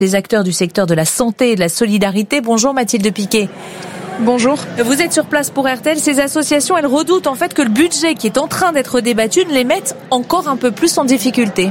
des acteurs du secteur de la santé et de la solidarité. Bonjour Mathilde Piquet. Bonjour. Vous êtes sur place pour RTL. Ces associations, elles redoutent en fait que le budget qui est en train d'être débattu ne les mette encore un peu plus en difficulté.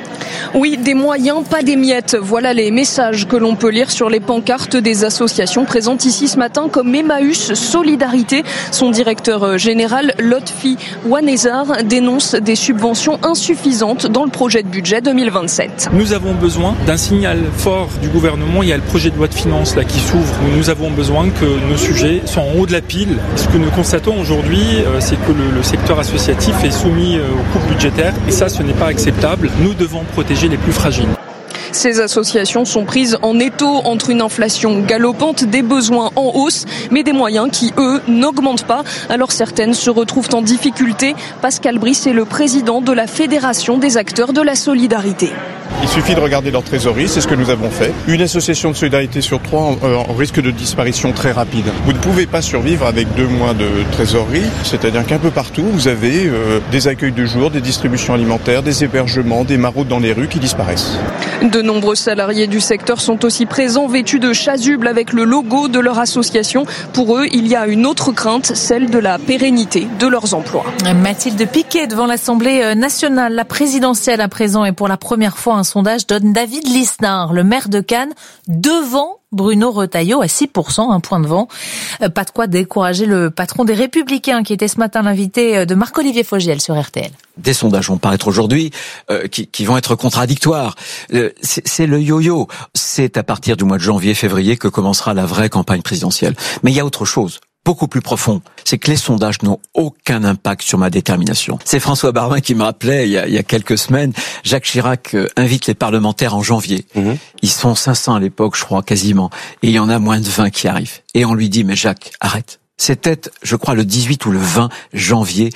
Oui, des moyens, pas des miettes. Voilà les messages que l'on peut lire sur les pancartes des associations présentes ici ce matin, comme Emmaüs Solidarité. Son directeur général, Lotfi Wanezar, dénonce des subventions insuffisantes dans le projet de budget 2027. Nous avons besoin d'un signal fort du gouvernement. Il y a le projet de loi de finances là qui s'ouvre. Nous avons besoin que nos sujets soient en haut de la pile. Ce que nous constatons aujourd'hui, c'est que le secteur associatif est soumis aux coupes budgétaires. Et ça, ce n'est pas acceptable. Nous devons protéger les plus fragiles. Ces associations sont prises en étau entre une inflation galopante, des besoins en hausse, mais des moyens qui, eux, n'augmentent pas. Alors certaines se retrouvent en difficulté. Pascal Brice est le président de la Fédération des acteurs de la solidarité. Il suffit de regarder leur trésorerie, c'est ce que nous avons fait. Une association de solidarité sur 3 en risque de disparition très rapide. Vous ne pouvez pas survivre avec 2 mois de trésorerie, c'est-à-dire qu'un peu partout, vous avez des accueils de jour, des distributions alimentaires, des hébergements, des maraudes dans les rues qui disparaissent. De nombreux salariés du secteur sont aussi présents, vêtus de chasubles avec le logo de leur association. Pour eux, il y a une autre crainte, celle de la pérennité de leurs emplois. Mathilde Piquet devant l'Assemblée nationale, la présidentielle à présent, et pour la première fois un sondage donne David Lisnard, le maire de Cannes, devant Bruno Retailleau à 6%, un point devant. Pas de quoi décourager le patron des Républicains qui était ce matin l'invité de Marc-Olivier Fogiel sur RTL. Des sondages vont paraître aujourd'hui qui vont être contradictoires. C'est le yo-yo. C'est à partir du mois de janvier-février que commencera la vraie campagne présidentielle. Mais il y a autre chose, beaucoup plus profond. C'est que les sondages n'ont aucun impact sur ma détermination. C'est François Baroin qui me rappelait il y a quelques semaines, Jacques Chirac invite les parlementaires en janvier. Ils sont 500 à l'époque, je crois, quasiment. Et il y en a moins de 20 qui arrivent. Et on lui dit, mais Jacques, arrête. C'était, je crois, le 18 ou le 20 janvier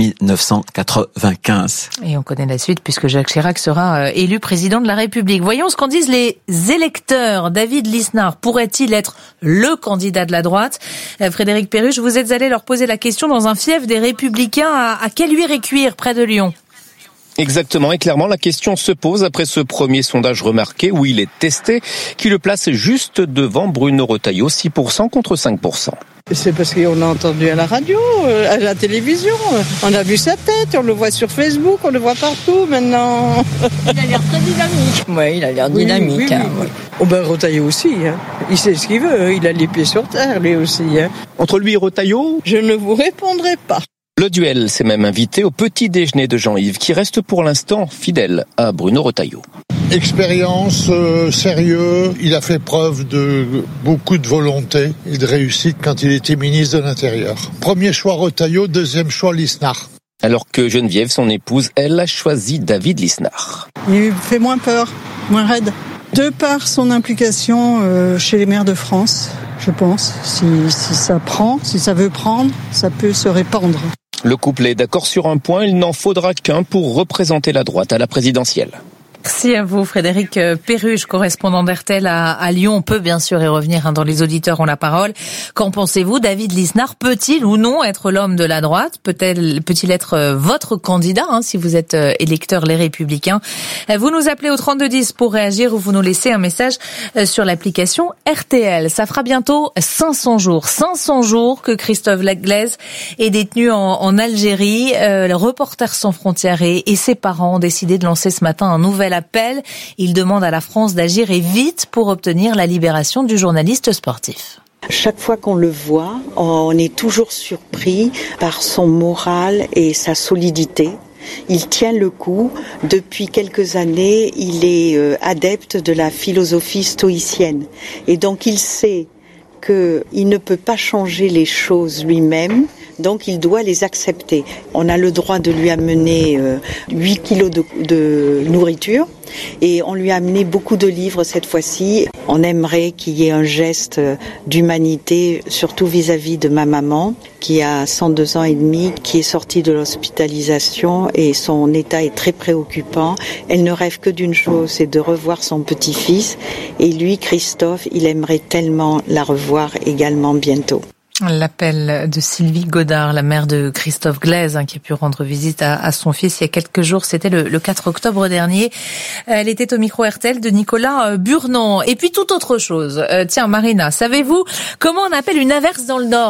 1995. Et on connaît la suite puisque Jacques Chirac sera élu président de la République. Voyons ce qu'en disent les électeurs. David Lisnard pourrait-il être le candidat de la droite ? Frédéric Perruche, vous êtes allé leur poser la question dans un fief des Républicains à Caluire-et-Cuire, près de Lyon. Exactement, et clairement la question se pose après ce premier sondage remarqué où il est testé, qui le place juste devant Bruno Retailleau, 6% contre 5%. C'est parce qu'on a entendu à la radio, à la télévision, on a vu sa tête, on le voit sur Facebook, on le voit partout maintenant. Il a l'air très dynamique. Oui, il a l'air dynamique. Oui. Oh ben Retailleau aussi, il sait ce qu'il veut, il a les pieds sur terre lui aussi. Entre lui et Retailleau ? Je ne vous répondrai pas. Le duel s'est même invité au petit déjeuner de Jean-Yves, qui reste pour l'instant fidèle à Bruno Retailleau. Expérience, sérieux, il a fait preuve de beaucoup de volonté et de réussite quand il était ministre de l'Intérieur. Premier choix Retailleau, deuxième choix Lisnard. Alors que Geneviève, son épouse, elle a choisi David Lisnard. Il fait moins peur, moins raide. De par son implication chez les maires de France, je pense, si ça prend, si ça veut prendre, ça peut se répandre. Le couple est d'accord sur un point, il n'en faudra qu'un pour représenter la droite à la présidentielle. Merci à vous, Frédéric Perruche, correspondant d'RTL à Lyon. On peut bien sûr y revenir, dans Les auditeurs ont la parole. Qu'en pensez-vous? David Lisnard peut-il ou non être l'homme de la droite? Peut-il être votre candidat, si vous êtes électeur Les Républicains? Vous nous appelez au 3210 pour réagir ou vous nous laissez un message sur l'application RTL. Ça fera bientôt 500 jours que Christophe Laglaise est détenu en Algérie. Le Reporters sans frontières et ses parents ont décidé de lancer ce matin un nouvel appel. Il demande à la France d'agir et vite pour obtenir la libération du journaliste sportif. Chaque fois qu'on le voit, on est toujours surpris par son moral et sa solidité. Il tient le coup. Depuis quelques années, il est adepte de la philosophie stoïcienne. Et donc il sait qu'il ne peut pas changer les choses lui-même, donc il doit les accepter. On a le droit de lui amener 8 kilos de nourriture et on lui a amené beaucoup de livres cette fois-ci. On aimerait qu'il y ait un geste d'humanité, surtout vis-à-vis de ma maman qui a 102 ans et demi, qui est sortie de l'hospitalisation et son état est très préoccupant. Elle ne rêve que d'une chose, c'est de revoir son petit-fils. Et lui, Christophe, il aimerait tellement la revoir également bientôt. L'appel de Sylvie Godard, la mère de Christophe Glaise, qui a pu rendre visite à son fils il y a quelques jours. C'était le 4 octobre dernier. Elle était au micro RTL de Nicolas Burnand. Et puis toute autre chose. Tiens, Marina, savez-vous comment on appelle une averse dans le Nord ?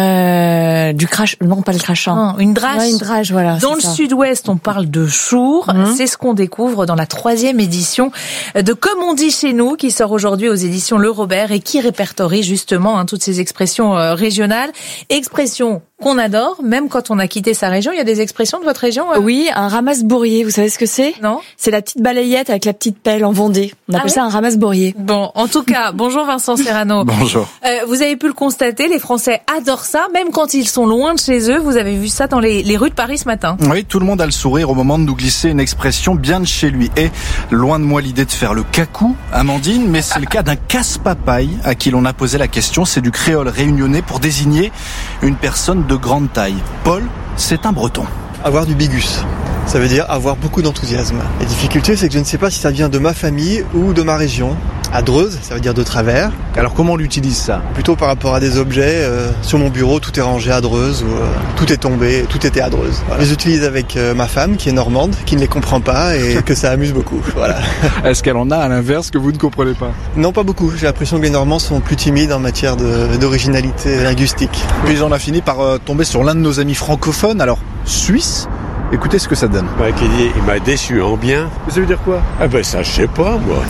Du crash, non pas le crachant. Non, une drache. Ouais, une drache, voilà. Dans le sud-ouest, on parle de chour. C'est ce qu'on découvre dans la 3e édition de Comme on dit chez nous, qui sort aujourd'hui aux éditions Le Robert et qui répertorie justement toutes ces expressions régionales. Expressions qu'on adore, même quand on a quitté sa région. Il y a des expressions de votre région Oui, un ramasse-bourrier, vous savez ce que c'est ? Non. C'est la petite balayette avec la petite pelle en Vendée. On appelle ça un ramasse-bourrier. Bon, en tout cas, bonjour Vincent Serrano. Bonjour. Vous avez pu le constater, les Français adorent ça, même quand ils sont loin de chez eux. Vous avez vu ça dans les rues de Paris ce matin. Oui, tout le monde a le sourire au moment de nous glisser une expression bien de chez lui. Et loin de moi l'idée de faire le cacou, Amandine, mais c'est le cas d'un casse-papaye à qui l'on a posé la question. C'est du créole réunionnais pour désigner une personne de grande taille. Paul, c'est un breton. Avoir du bigus, ça veut dire avoir beaucoup d'enthousiasme. La difficulté, c'est que je ne sais pas si ça vient de ma famille ou de ma région. À Dreuze, ça veut dire de travers. Alors comment on l'utilise ça ? Plutôt par rapport à des objets. Sur mon bureau, tout est rangé à Dreuze, ou tout est tombé, tout était à Dreuze. Voilà. Je les utilise avec ma femme, qui est normande, qui ne les comprend pas et que ça amuse beaucoup. Voilà. Est-ce qu'elle en a à l'inverse que vous ne comprenez pas ? Non, pas beaucoup. J'ai l'impression que les Normands sont plus timides en matière d'originalité linguistique. Puis on a fini par tomber sur l'un de nos amis francophones, alors suisse. Écoutez ce que ça donne. Il m'a déçu en bien. Ça veut dire quoi ? Ah ben ça, je sais pas, moi.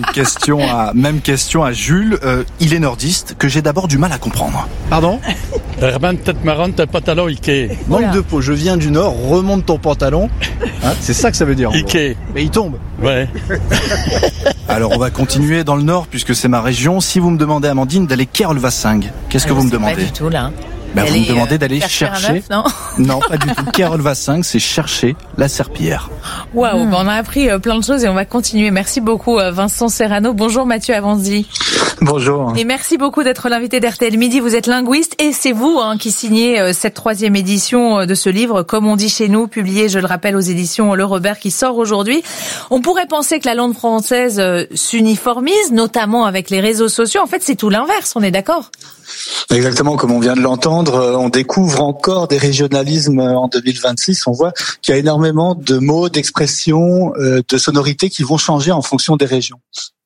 Même question à Jules. Il est nordiste, que j'ai d'abord du mal à comprendre. Pardon ? Remonte tête marrante, t'as pantalon Ikea. Manque de peau, je viens du Nord, remonte ton pantalon. C'est ça que ça veut dire. Ikea. Mais il tombe. Ouais. Alors on va continuer dans le Nord, puisque c'est ma région. Si vous me demandez, Amandine, d'aller Kerolvasing, qu'est-ce que vous me demandez ? Pas du tout, là. Vous me demandez d'aller chercher. Non, non, pas du tout. Kerolvasing, c'est chercher la serpillière. Waouh, on a appris plein de choses et on va continuer. Merci beaucoup Vincent Serrano. Bonjour Mathieu Avanzi. Bonjour. Et merci beaucoup d'être l'invité d'RTL Midi. Vous êtes linguiste et c'est vous qui signez cette 3e édition de ce livre, Comme on dit chez nous, publié, je le rappelle, aux éditions Le Robert, qui sort aujourd'hui. On pourrait penser que la langue française s'uniformise, notamment avec les réseaux sociaux. En fait, c'est tout l'inverse, on est d'accord ? Exactement, comme on vient de l'entendre, on découvre encore des régionalismes en 2026. On voit qu'il y a énormément de mots, d'expressions, de sonorités qui vont changer en fonction des régions.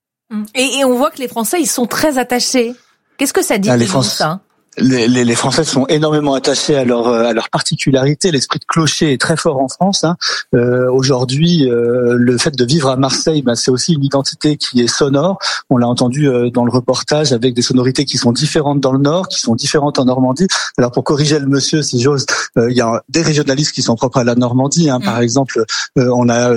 Et on voit que les Français, ils sont très attachés. Qu'est-ce que ça dit de nous, ça ? Les Français sont énormément attachés à leur particularité. L'esprit de clocher est très fort en France. Aujourd'hui, le fait de vivre à Marseille, c'est aussi une identité qui est sonore. On l'a entendu dans le reportage, avec des sonorités qui sont différentes dans le Nord, qui sont différentes en Normandie. Alors pour corriger le monsieur, si j'ose, il y a des régionalismes qui sont propres à la Normandie. Par exemple, on a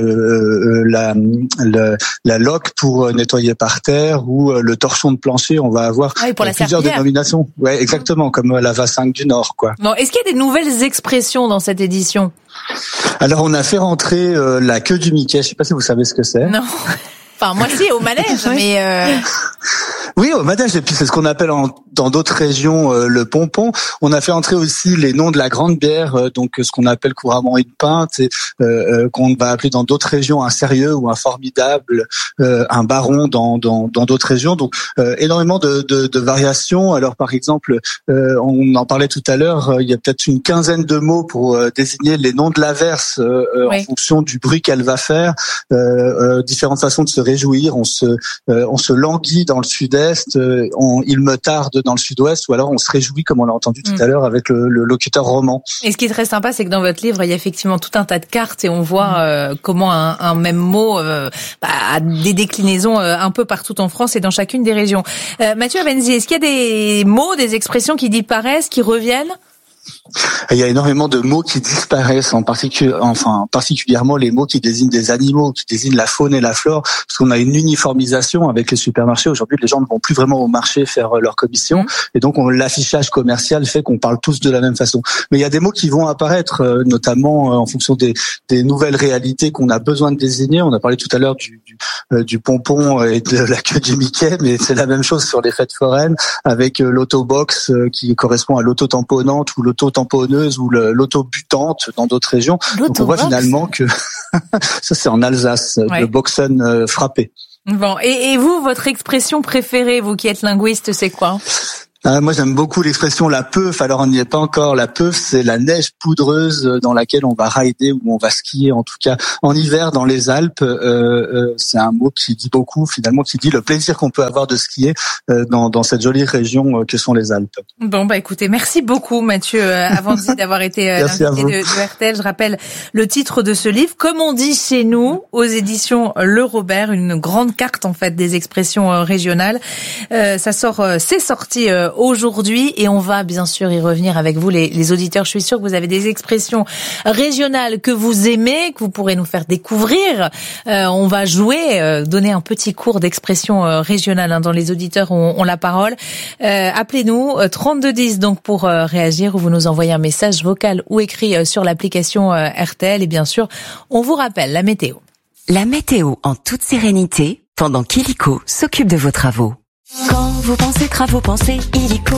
la loque pour nettoyer par terre, ou le torchon de plancher. On va avoir plusieurs dénominations. Ouais, exactement. Comme la Vassingue du Nord, quoi. Bon, est-ce qu'il y a des nouvelles expressions dans cette édition ? Alors, on a fait rentrer la queue du Mickey. Je sais pas si vous savez ce que c'est. Non. Enfin, moi si, au manège, mais... Oui, au manège, et puis c'est ce qu'on appelle dans d'autres régions le pompon. On a fait entrer aussi les noms de la grande bière, donc ce qu'on appelle couramment une pinte, et qu'on va appeler dans d'autres régions un sérieux ou un formidable, un baron dans d'autres régions. Donc énormément de variations. Alors par exemple, on en parlait tout à l'heure, il y a peut-être une quinzaine de mots pour désigner les noms de l'averse en fonction du bruit qu'elle va faire. Différentes façons de se réjouir. On se languit dans le sud-est. Il me tarde dans le sud-ouest, ou alors on se réjouit, comme on l'a entendu tout à l'heure, avec le locuteur roman. Et ce qui est très sympa, c'est que dans votre livre, il y a effectivement tout un tas de cartes et on voit comment un même mot a des déclinaisons un peu partout en France et dans chacune des régions. Mathieu Avanzi, est-ce qu'il y a des mots, des expressions qui disparaissent, qui reviennent ? Il y a énormément de mots qui disparaissent, particulièrement les mots qui désignent des animaux, qui désignent la faune et la flore, parce qu'on a une uniformisation avec les supermarchés. Aujourd'hui, les gens ne vont plus vraiment au marché faire leur commission, et donc l'affichage commercial fait qu'on parle tous de la même façon. Mais il y a des mots qui vont apparaître, notamment en fonction des nouvelles réalités qu'on a besoin de désigner. On a parlé tout à l'heure du pompon et de la queue du Mickey, mais c'est la même chose sur les fêtes foraines, avec l'autobox qui correspond à l'auto-tamponnante ou l'auto-tamponneuse ou l'auto-butante dans d'autres régions. Donc on voit finalement que ça c'est en Alsace, le boxen frappé. Bon, et vous, votre expression préférée, vous qui êtes linguiste, c'est quoi ? Moi, j'aime beaucoup l'expression la peuf. Alors, on n'y est pas encore. La peuf, c'est la neige poudreuse dans laquelle on va rider ou on va skier, en tout cas en hiver dans les Alpes. C'est un mot qui dit beaucoup, finalement, qui dit le plaisir qu'on peut avoir de skier dans cette jolie région que sont les Alpes. Bon, écoutez, merci beaucoup, Mathieu Avanzi, d'avoir été l'invité de RTL. Je rappelle le titre de ce livre, Comme on dit chez nous, aux éditions Le Robert, une grande carte, en fait, des expressions régionales. C'est sorti aujourd'hui et on va bien sûr y revenir avec vous les auditeurs. Je suis sûre que vous avez des expressions régionales que vous aimez, que vous pourrez nous faire découvrir. On va jouer, donner un petit cours d'expression régionale dans les auditeurs ont la parole. Appelez-nous 3210 donc pour réagir, ou vous nous envoyez un message vocal ou écrit sur l'application RTL, et bien sûr on vous rappelle la météo. La météo en toute sérénité pendant qu'Illico s'occupe de vos travaux. Quand vous pensez travaux, pensez Illico.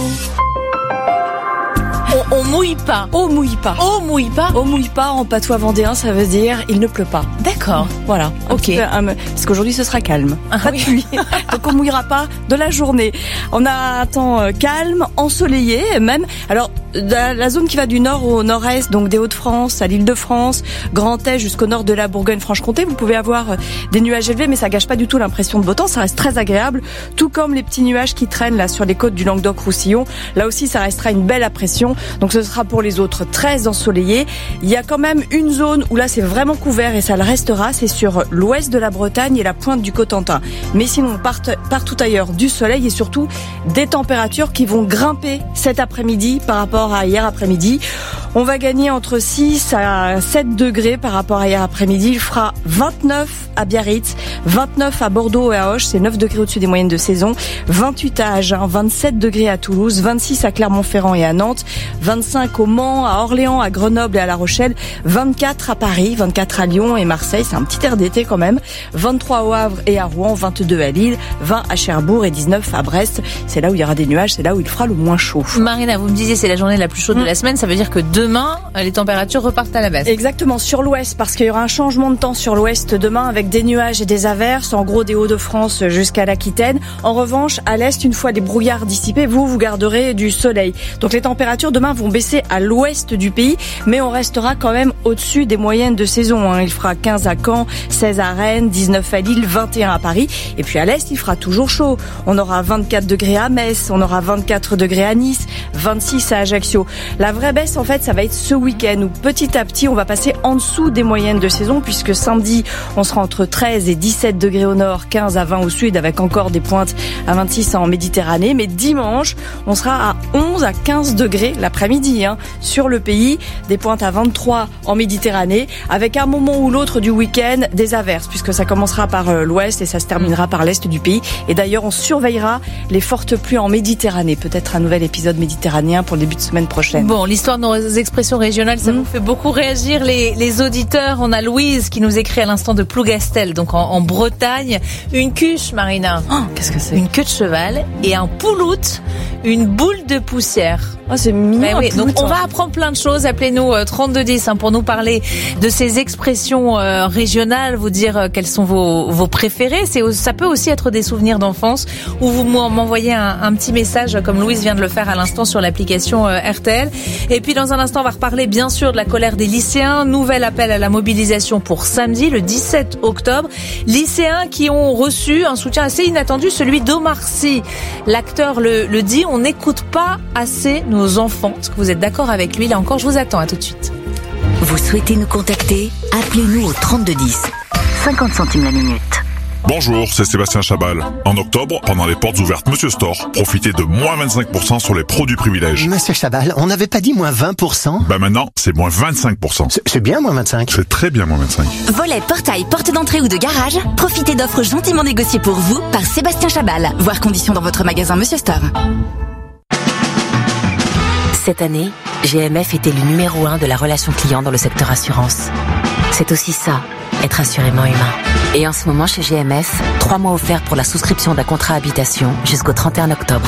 On mouille pas. On mouille pas. On mouille pas. On mouille pas en patois vendéen, ça veut dire il ne pleut pas. D'accord. Voilà. Ok. Parce qu'aujourd'hui ce sera calme. Pas de pluie. Donc on mouillera pas de la journée. On a un temps calme, ensoleillé même. Alors la zone qui va du nord au nord-est, donc des Hauts-de-France à l'Île-de-France, Grand Est jusqu'au nord de la Bourgogne-Franche-Comté, vous pouvez avoir des nuages élevés, mais ça gâche pas du tout l'impression de beau temps. Ça reste très agréable, tout comme les petits nuages qui traînent là sur les côtes du Languedoc-Roussillon. Là aussi, ça restera une belle impression. Donc ce sera pour les autres très ensoleillé. Il y a quand même une zone où là c'est vraiment couvert et ça le restera, c'est sur l'ouest de la Bretagne et la pointe du Cotentin. Mais sinon partout ailleurs du soleil et surtout des températures qui vont grimper cet après-midi par rapport à hier après-midi. On va gagner entre 6 à 7 degrés par rapport à hier après-midi. Il fera 29 à Biarritz, 29 à Bordeaux et à Auch, c'est 9 degrés au-dessus des moyennes de saison, 28 à Agen, 27 degrés à Toulouse, 26 à Clermont-Ferrand et à Nantes, 25 au Mans, à Orléans, à Grenoble et à La Rochelle, 24 à Paris, 24 à Lyon et Marseille, c'est un petit air d'été quand même, 23 au Havre et à Rouen, 22 à Lille, 20 à Cherbourg et 19 à Brest. C'est là où il y aura des nuages, c'est là où il fera le moins chaud. Marina, vous me disiez c'est la journée la plus chaude de la semaine, ça veut dire que demain, les températures repartent à la baisse. Exactement, sur l'ouest, parce qu'il y aura un changement de temps sur l'ouest demain avec des nuages et des averses, en gros des Hauts-de-France jusqu'à l'Aquitaine. En revanche, à l'est, une fois les brouillards dissipés, vous garderez du soleil. Donc les températures demain vont baisser à l'ouest du pays, mais on restera quand même au-dessus des moyennes de saison. Il fera 15 à Caen, 16 à Rennes, 19 à Lille, 21 à Paris. Et puis à l'est, il fera toujours chaud. On aura 24 degrés à Metz, on aura 24 degrés à Nice, 26 à Ajaccio. La vraie baisse, en fait, ça va être ce week-end où petit à petit, on va passer en dessous des moyennes de saison, puisque samedi, on sera entre 13 et 17 degrés au nord, 15 à 20 au sud, avec encore des pointes à 26 en Méditerranée. Mais dimanche, on sera à 11 à 15 degrés l'après-midi, sur le pays, des pointes à 23 en Méditerranée, avec un moment ou l'autre du week-end des averses, puisque ça commencera par l'ouest et ça se terminera par l'est du pays. Et d'ailleurs, on surveillera les fortes pluies en Méditerranée. Peut-être un nouvel épisode méditerranéen pour le début de semaine prochaine. Bon, l'histoire de nos expressions régionales, ça vous fait beaucoup réagir les auditeurs. On a Louise qui nous écrit à l'instant de Plougastel, donc en Bretagne. Une cuche, Marina. Qu'est-ce que c'est ? Une queue de cheval et un pouloute, une boule de poussière. Oh, c'est mignon. Oui. Donc on va apprendre plein de choses. Appelez-nous 3210 pour nous parler de ces expressions régionales, vous dire quelles sont vos préférées. Ça peut aussi être des souvenirs d'enfance, ou vous m'envoyez un petit message comme Louise vient de le faire à l'instant sur l'application RTL. Et puis dans un instant, on va reparler bien sûr de la colère des lycéens. Nouvel appel à la mobilisation pour samedi, le 17 octobre. Lycéens qui ont reçu un soutien assez inattendu, celui d'Omar Sy. L'acteur le dit, on n'écoute pas assez nos enfants. Est-ce que vous êtes d'accord avec lui? Là encore, je vous attends. À tout de suite. Vous souhaitez nous contacter? Appelez-nous au 3210. 50 centimes la minute. Bonjour, c'est Sébastien Chabal. En octobre, pendant les portes ouvertes Monsieur Store, profitez de moins 25% sur les produits privilèges. Monsieur Chabal, on n'avait pas dit moins 20%? Maintenant, c'est moins 25%. C'est bien moins 25. C'est très bien moins 25. Volet, portail, porte d'entrée ou de garage, profitez d'offres gentiment négociées pour vous par Sébastien Chabal. Voir conditions dans votre magasin Monsieur Store. Cette année, GMF était le numéro 1 de la relation client dans le secteur assurance. C'est aussi ça, être assurément humain. Et en ce moment, chez GMF, 3 mois offerts pour la souscription d'un contrat habitation jusqu'au 31 octobre.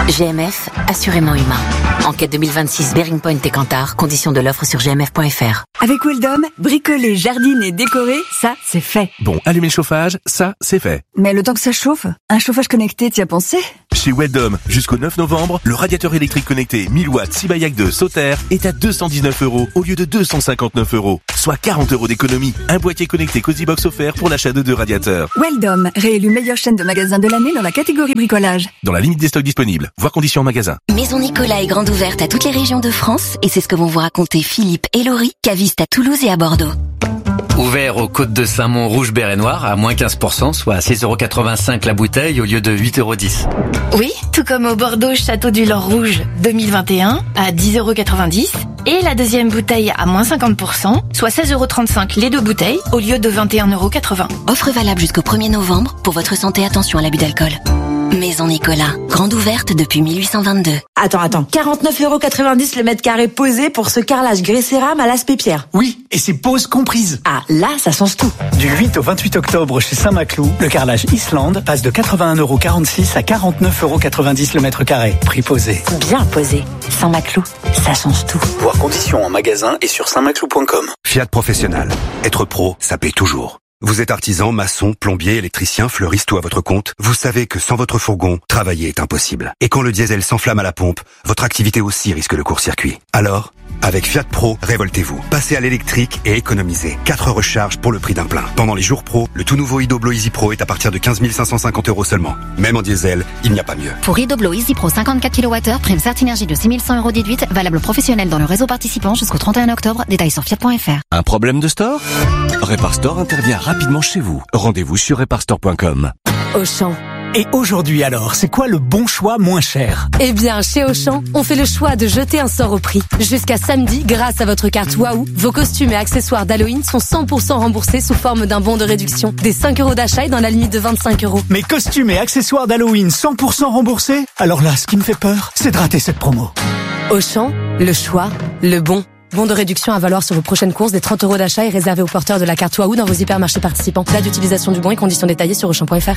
GMF, assurément humain. Enquête 2026, Bearing Point et Kantar. Conditions de l'offre sur gmf.fr. Avec Weldom, bricoler, jardiner, décorer, ça, c'est fait. Bon, allumer le chauffage, ça, c'est fait. Mais le temps que ça chauffe, un chauffage connecté, t'y as pensé? Chez Weldom, jusqu'au 9 novembre, le radiateur électrique connecté 1000 watts Sibayak 2 Sauter est à 219 € au lieu de 259 €, soit 40 € d'économie. Un boîtier connecté Cozybox offert pour l'achat de 2 radiateurs. Weldom, réélu meilleure chaîne de magasins de l'année dans la catégorie bricolage. Dans la limite des stocks disponibles. Voir conditions en magasin. Maison Nicolas est grande ouverte à toutes les régions de France et c'est ce que vont vous raconter Philippe et Laurie, cavistes à Toulouse et à Bordeaux. Ouvert aux côtes de Saint-Mont rouge, Béret Noir à moins 15%, soit à 6,85 € la bouteille au lieu de 8,10 €. Oui, tout comme au Bordeaux Château du Lord Rouge 2021 à 10,90 € et la deuxième bouteille à moins 50%, soit 16,35 € les 2 bouteilles au lieu de 21,80 €. Offre valable jusqu'au 1er novembre. Pour votre santé, attention à l'abus d'alcool. Maison Nicolas, grande ouverte depuis 1822. Attends, 49,90 € le mètre carré posé pour ce carrelage grès cérame à l'aspect pierre. Oui, et c'est pose comprise. Ah, là, ça change tout. Du 8 au 28 octobre chez Saint-Maclou, le carrelage Islande passe de 81,46 € à 49,90 € le mètre carré. Prix posé. Bien posé. Saint-Maclou, ça change tout. Voir conditions en magasin et sur saintmaclou.com. Fiat Professionnel. Être pro, ça paye toujours. Vous êtes artisan, maçon, plombier, électricien, fleuriste ou à votre compte, vous savez que sans votre fourgon, travailler est impossible. Et quand le diesel s'enflamme à la pompe, votre activité aussi risque le court-circuit. Alors, avec Fiat Pro, révoltez-vous. Passez à l'électrique et économisez. 4 recharges pour le prix d'un plein. Pendant les jours pro, le tout nouveau Idoblo Easy Pro est à partir de 15 550 € seulement. Même en diesel, il n'y a pas mieux. Pour Idoblo Easy Pro 54 kWh, prime Certinergie de 6 100 € déduite, valable professionnel dans le réseau participant jusqu'au 31 octobre. Détails sur fiat.fr. Un problème de store? Reparstore intervient rapidement chez vous. Rendez-vous sur reparstore.com. Auchan. Et aujourd'hui alors, c'est quoi le bon choix moins cher? Eh bien, chez Auchan, on fait le choix de jeter un sort au prix. Jusqu'à samedi, grâce à votre carte Waouh, vos costumes et accessoires d'Halloween sont 100% remboursés sous forme d'un bon de réduction. Des 5 € d'achat et dans la limite de 25 €. Mes costumes et accessoires d'Halloween 100% remboursés? Alors là, ce qui me fait peur, c'est de rater cette promo. Auchan, le choix, le bon. Bon de réduction à valoir sur vos prochaines courses. Des 30 € d'achat et réservé aux porteurs de la carte Waouh dans vos hypermarchés participants. Date d'utilisation du bon et conditions détaillées sur Auchan.fr.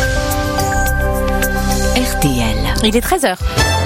RTL. Il est 13h.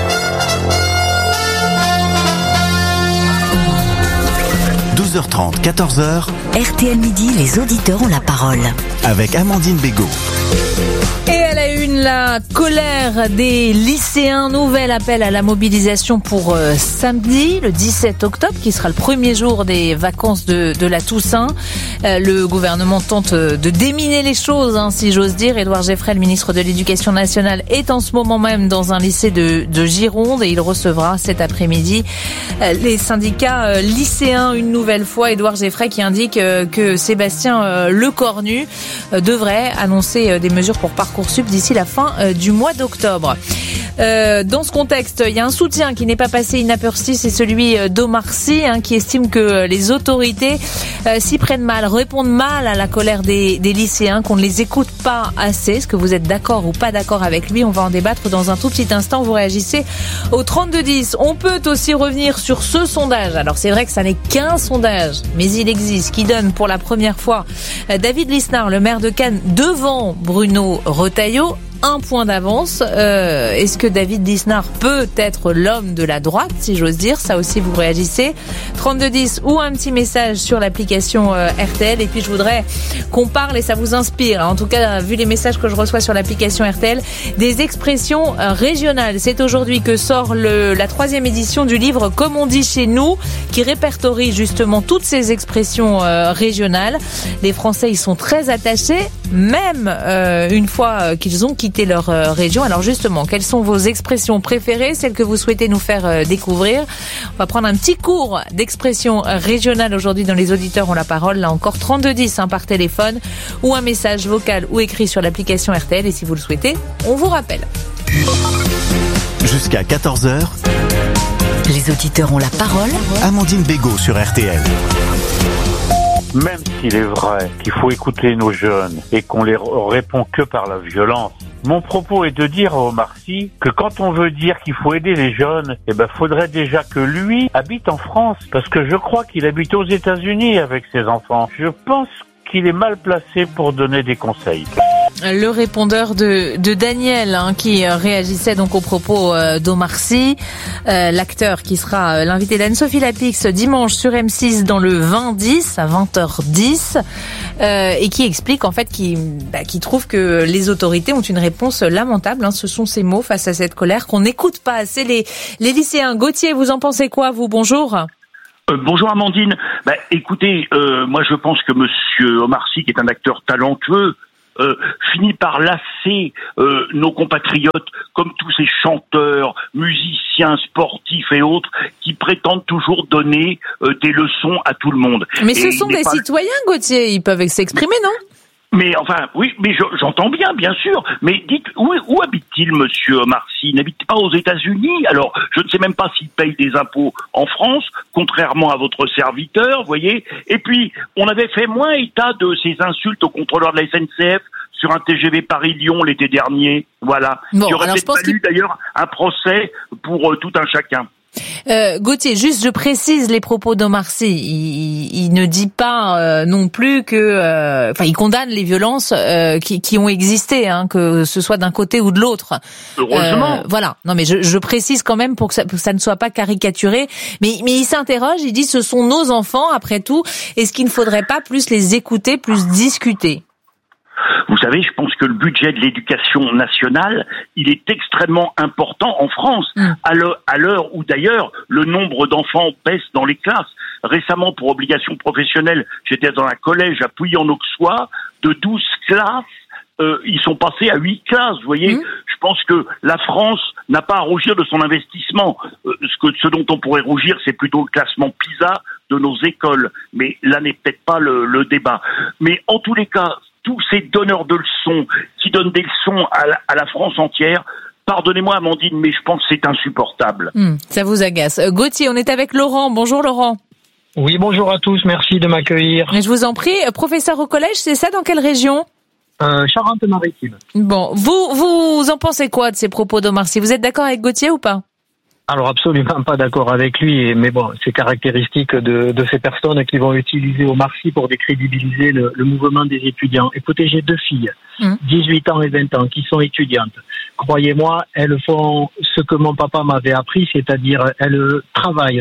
– 12h30, 14h. RTL Midi, les auditeurs ont la parole. Avec Amandine Bégaud. Et à la une, la colère des lycéens. Nouvel appel à la mobilisation pour samedi, le 17 octobre, qui sera le premier jour des vacances de la Toussaint. Le gouvernement tente de déminer les choses, si j'ose dire. Édouard Geoffrey, le ministre de l'Éducation nationale, est en ce moment même dans un lycée de Gironde et il recevra cet après-midi les syndicats lycéens une nouvelle fois. Édouard Geoffrey qui indique que Sébastien Lecornu devrait annoncer des mesures pour Parcoursup d'ici la fin du mois d'octobre. Dans ce contexte, il y a un soutien qui n'est pas passé inaperçu, c'est celui d'Omar Sy, qui estime que les autorités s'y prennent mal, répondent mal à la colère des lycéens, qu'on ne les écoute pas assez. Est-ce que vous êtes d'accord ou pas d'accord avec lui? On va en débattre dans un tout petit instant. Vous réagissez au 3210. On peut aussi revenir sur ce sondage. Alors c'est vrai que ça n'est qu'un sondage, mais il existe, qui donne pour la première fois David Lisnard, le maire de Cannes, devant Bruno Retailleau. 1 point d'avance. Est-ce que David Lisnard peut être l'homme de la droite, si j'ose dire? Ça aussi, vous réagissez. 3210 ou un petit message sur l'application RTL. Et puis, je voudrais qu'on parle, et ça vous inspire, en tout cas, vu les messages que je reçois sur l'application RTL, des expressions régionales. C'est aujourd'hui que sort la 3e édition du livre Comme on dit chez nous, qui répertorie justement toutes ces expressions régionales. Les Français y sont très attachés, même une fois qu'ils ont quitté leur région. Alors justement, quelles sont vos expressions préférées, celles que vous souhaitez nous faire découvrir? On va prendre un petit cours d'expression régionale aujourd'hui dans Les Auditeurs ont la parole. Là encore, 3210 par téléphone ou un message vocal ou écrit sur l'application RTL. Et si vous le souhaitez, on vous rappelle. Jusqu'à 14h. Les auditeurs ont la parole. Amandine Bégaud sur RTL. Même s'il est vrai qu'il faut écouter nos jeunes et qu'on les répond que par la violence, mon propos est de dire à Omar Sy que quand on veut dire qu'il faut aider les jeunes, faudrait déjà que lui habite en France, parce que je crois qu'il habite aux États-Unis avec ses enfants. Je pense qu'il est mal placé pour donner des conseils. Le répondeur de Daniel qui réagissait donc aux propos d'Omar Sy, l'acteur qui sera l'invité d'Anne-Sophie Lapix dimanche sur M6 dans le 20-10 à 20h10 et qui explique en fait qu'il trouve que les autorités ont une réponse lamentable. Ce sont ces mots face à cette colère qu'on n'écoute pas assez les lycéens. Gauthier, vous en pensez quoi, vous? Bonjour. Bonjour Amandine. Écoutez, moi je pense que Monsieur Omar Sy, qui est un acteur talentueux, finit par lasser nos compatriotes, comme tous ces chanteurs, musiciens, sportifs et autres, qui prétendent toujours donner des leçons à tout le monde. Mais ce sont des citoyens, Gauthier, ils peuvent s'exprimer, non? Mais enfin, oui, mais j'entends bien sûr. Mais dites, où habite-t-il, Monsieur Omar Sy? Il n'habite pas aux États-Unis. Alors, je ne sais même pas s'il paye des impôts en France, contrairement à votre serviteur, vous voyez. Et puis, on avait fait moins état de ces insultes au contrôleur de la SNCF sur un TGV Paris-Lyon l'été dernier. Voilà. Bon, il aurait peut-être fallu d'ailleurs un procès pour tout un chacun. Gauthier, juste je précise les propos d'Omar Sy. Il ne dit pas non plus que, il condamne les violences qui ont existé, que ce soit d'un côté ou de l'autre. Heureusement. Voilà. Non, mais je précise quand même pour que ça ne soit pas caricaturé. Mais il s'interroge. Il dit ce sont nos enfants après tout. Est-ce qu'il ne faudrait pas plus les écouter, plus discuter? Vous savez, je pense que le budget de l'éducation nationale, il est extrêmement important en France, à l'heure où d'ailleurs le nombre d'enfants baisse dans les classes. Récemment, pour obligation professionnelle, j'étais dans un collège à Pouilly-en-Auxois, de 12 classes, ils sont passés à 8 classes, vous voyez. Je pense que la France n'a pas à rougir de son investissement. Ce dont on pourrait rougir, c'est plutôt le classement PISA de nos écoles. Mais là n'est peut-être pas le débat. Mais en tous les cas, tous ces donneurs de leçons qui donnent des leçons à la France entière, pardonnez-moi Amandine, mais je pense que c'est insupportable. Ça vous agace. Gauthier, on est avec Laurent. Bonjour Laurent. Oui, bonjour à tous, merci de m'accueillir. Je vous en prie, professeur au collège, c'est ça, dans quelle région? Charente-Maritime. Bon, vous en pensez quoi de ces propos d'Omar Sy? Vous êtes d'accord avec Gauthier ou pas? Alors absolument pas d'accord avec lui, mais bon, c'est caractéristique de ces personnes qui vont utiliser Omar Sy pour décrédibiliser le mouvement des étudiants. Écoutez, j'ai 2 filles, 18 ans et 20 ans, qui sont étudiantes. Croyez-moi, elles font ce que mon papa m'avait appris, c'est-à-dire elles travaillent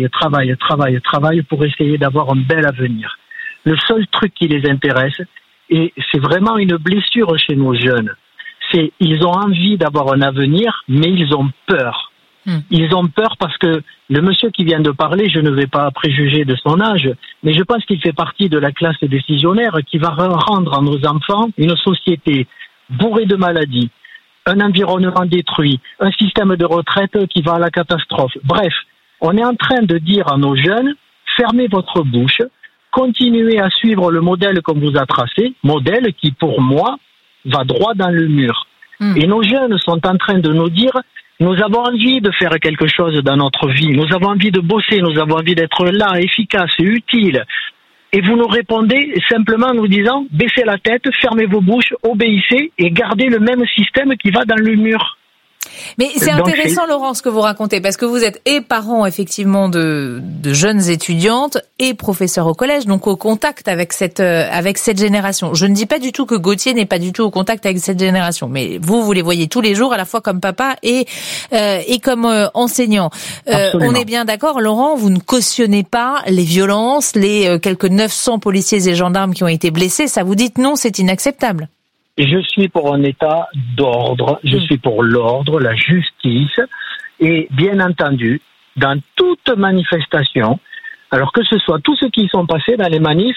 pour essayer d'avoir un bel avenir. Le seul truc qui les intéresse, et c'est vraiment une blessure chez nos jeunes, c'est ils ont envie d'avoir un avenir, mais ils ont peur. Ils ont peur parce que le monsieur qui vient de parler, je ne vais pas préjuger de son âge, mais je pense qu'il fait partie de la classe décisionnaire qui va rendre à nos enfants une société bourrée de maladies, un environnement détruit, un système de retraite qui va à la catastrophe. Bref, on est en train de dire à nos jeunes, fermez votre bouche, continuez à suivre le modèle qu'on vous a tracé, modèle qui pour moi va droit dans le mur. Et nos jeunes sont en train de nous dire, nous avons envie de faire quelque chose dans notre vie, nous avons envie de bosser, nous avons envie d'être là, efficace, utile. Et vous nous répondez simplement en nous disant, baissez la tête, fermez vos bouches, obéissez et gardez le même système qui va dans le mur. Mais c'est intéressant, Laurent, ce que vous racontez, parce que vous êtes et parents, effectivement, de jeunes étudiantes et professeurs au collège, donc au contact avec cette génération. Je ne dis pas du tout que Gauthier n'est pas du tout au contact avec cette génération, mais vous les voyez tous les jours, à la fois comme papa et comme enseignant. On est bien d'accord, Laurent, vous ne cautionnez pas les violences, les quelques 900 policiers et gendarmes qui ont été blessés, ça vous dites non, c'est inacceptable. Je suis pour un état d'ordre, je suis pour l'ordre, la justice, et bien entendu, dans toute manifestation, alors que ce soit tous ceux qui sont passés dans les manifs,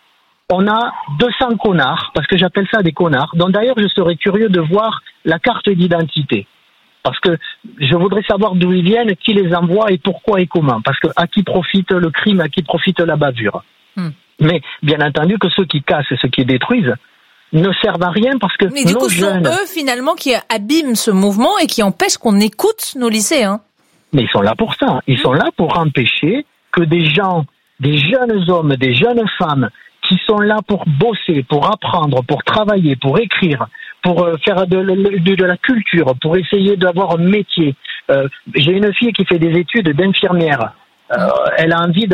on a 200 connards, parce que j'appelle ça des connards, dont d'ailleurs je serais curieux de voir la carte d'identité. Parce que je voudrais savoir d'où ils viennent, qui les envoie et pourquoi et comment. Parce que à qui profite le crime, à qui profite la bavure. Mais bien entendu que ceux qui cassent, ceux qui détruisent, ne servent à rien parce que mais du coup, ce sont eux finalement qui abîment ce mouvement et qui empêchent qu'on écoute nos lycéens. Mais ils sont là pour ça. Ils sont là pour empêcher que des gens, des jeunes hommes, des jeunes femmes qui sont là pour bosser, pour apprendre, pour travailler, pour écrire, pour faire de la culture, pour essayer d'avoir un métier. J'ai une fille qui fait des études d'infirmière. elle a envie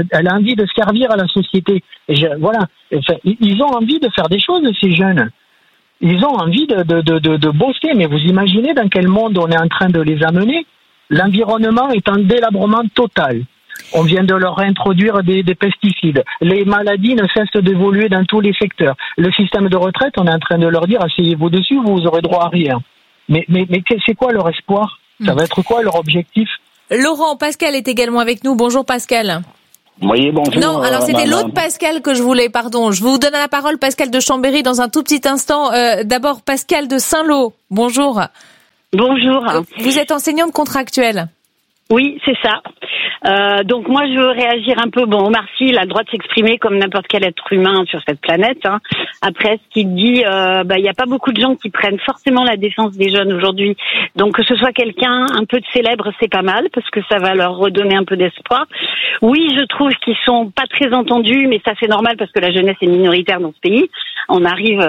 de servir à la société. Voilà. Enfin, ils ont envie de faire des choses, ces jeunes. Ils ont envie de bosser. Mais vous imaginez dans quel monde on est en train de les amener? L'environnement est en délabrement total. On vient de leur introduire des pesticides. Les maladies ne cessent d'évoluer dans tous les secteurs. Le système de retraite, on est en train de leur dire, asseyez-vous dessus, vous aurez droit à rien. Mais c'est quoi leur espoir? Ça va être quoi leur objectif? Laurent, Pascal est également avec nous. Bonjour Pascal. Oui, bonjour. Non, alors c'était l'autre Pascal que je voulais, pardon. Je vous donne la parole, Pascal de Chambéry, dans un tout petit instant. D'abord, Pascal de Saint-Lô. Bonjour. Bonjour. Vous êtes enseignante contractuelle. Oui, c'est ça. Donc moi, je veux réagir un peu. Bon, Omar Sy, il a le droit de s'exprimer comme n'importe quel être humain sur cette planète. Hein. Après, ce qu'il dit, il y a pas beaucoup de gens qui prennent forcément la défense des jeunes aujourd'hui. Donc que ce soit quelqu'un un peu de célèbre, c'est pas mal parce que ça va leur redonner un peu d'espoir. Oui, je trouve qu'ils sont pas très entendus, mais ça c'est normal parce que la jeunesse est minoritaire dans ce pays. On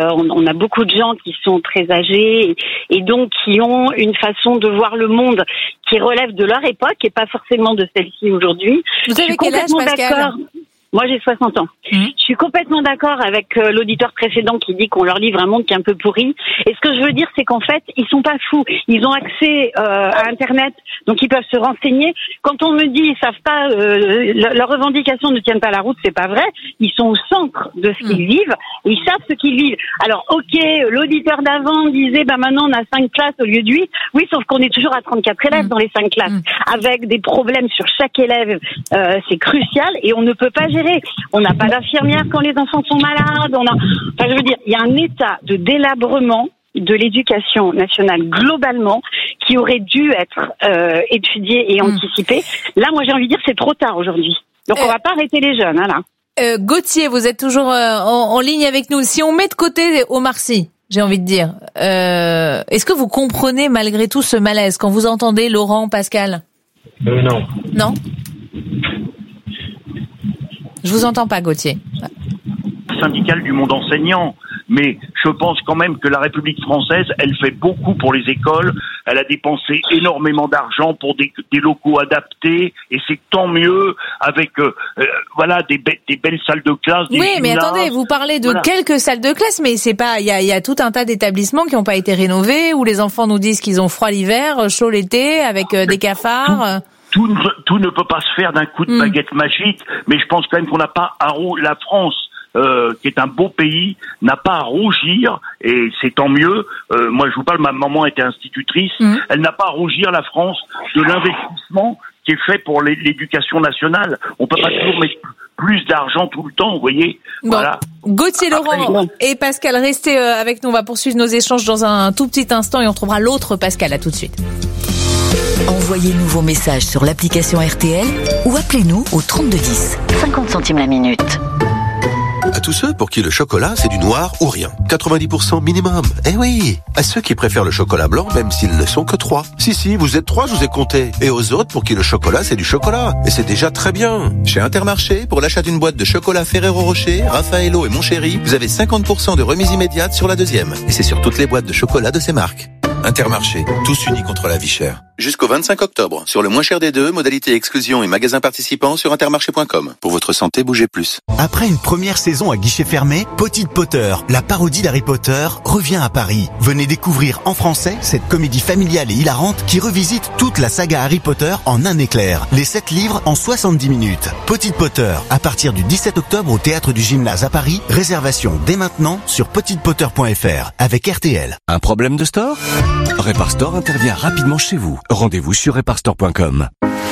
a beaucoup de gens qui sont très âgés et donc qui ont une façon de voir le monde qui relève de leur époque et pas forcément de celle-ci aujourd'hui. Vous avez quel âge, Pascal? Moi, j'ai 60 ans. Je suis complètement d'accord avec l'auditeur précédent qui dit qu'on leur livre un monde qui est un peu pourri. Et ce que je veux dire, c'est qu'en fait, ils sont pas fous. Ils ont accès à Internet, donc ils peuvent se renseigner. Quand on me dit ils savent pas, leurs revendications ne tiennent pas la route, c'est pas vrai. Ils sont au centre de ce qu'ils vivent. Et ils savent ce qu'ils vivent. Alors, ok, l'auditeur d'avant disait, maintenant on a 5 classes au lieu de 8. Oui, sauf qu'on est toujours à 34 élèves dans les 5 classes, avec des problèmes sur chaque élève. C'est crucial et on ne peut pas gérer. On n'a pas d'infirmière quand les enfants sont malades. Je veux dire, il y a un état de délabrement de l'éducation nationale globalement qui aurait dû être étudié et anticipé. Là, moi, j'ai envie de dire, c'est trop tard aujourd'hui. Donc, on va pas arrêter les jeunes, hein, là. Gauthier, vous êtes toujours en ligne avec nous. Si on met de côté Omar Sy, j'ai envie de dire, est-ce que vous comprenez malgré tout ce malaise quand vous entendez Laurent, Pascal? Non. Non? Je vous entends pas, Gauthier. Syndicale du monde enseignant, mais je pense quand même que la République française, elle fait beaucoup pour les écoles. Elle a dépensé énormément d'argent pour des locaux adaptés, et c'est tant mieux avec des belles salles de classe. Oui, mais attendez, vous parlez de quelques salles de classe, mais c'est pas. Il y a tout un tas d'établissements qui n'ont pas été rénovés, où les enfants nous disent qu'ils ont froid l'hiver, chaud l'été, avec des cafards. Tout ne peut pas se faire d'un coup de baguette magique, mais je pense quand même qu'on n'a pas à la France, qui est un beau pays, n'a pas à rougir, et c'est tant mieux. Moi, je vous parle, ma maman était institutrice, elle n'a pas à rougir, la France, de l'investissement qui est fait pour l'éducation nationale. On peut pas toujours mettre plus d'argent tout le temps, vous voyez. Bon. Voilà. Gauthier, Laurent et Pascal, restez avec nous. On va poursuivre nos échanges dans un tout petit instant et on trouvera l'autre Pascal. À tout de suite. Envoyez-nous vos messages sur l'application RTL ou appelez-nous au 3210. 50 centimes la minute. À tous ceux pour qui le chocolat c'est du noir ou rien. 90% minimum. Eh oui. À ceux qui préfèrent le chocolat blanc même s'ils ne sont que 3. Si, vous êtes 3, je vous ai compté. Et aux autres pour qui le chocolat c'est du chocolat. Et c'est déjà très bien. Chez Intermarché, pour l'achat d'une boîte de chocolat Ferrero Rocher, Raffaello et Mon Chéri, vous avez 50% de remise immédiate sur la deuxième. Et c'est sur toutes les boîtes de chocolat de ces marques. Intermarché, tous unis contre la vie chère. Jusqu'au 25 octobre, sur le moins cher des deux, modalité exclusion et magasins participants sur intermarché.com. Pour votre santé, bougez plus. Après une première saison à guichet fermé, Potite Potter, la parodie d'Harry Potter, revient à Paris. Venez découvrir en français cette comédie familiale et hilarante qui revisite toute la saga Harry Potter en un éclair. Les 7 livres en 70 minutes. Potite Potter, à partir du 17 octobre au Théâtre du Gymnase à Paris. Réservation dès maintenant sur petitepotter.fr avec RTL. Un problème de store ? Repar Store intervient rapidement chez vous. Rendez-vous sur reparstore.com.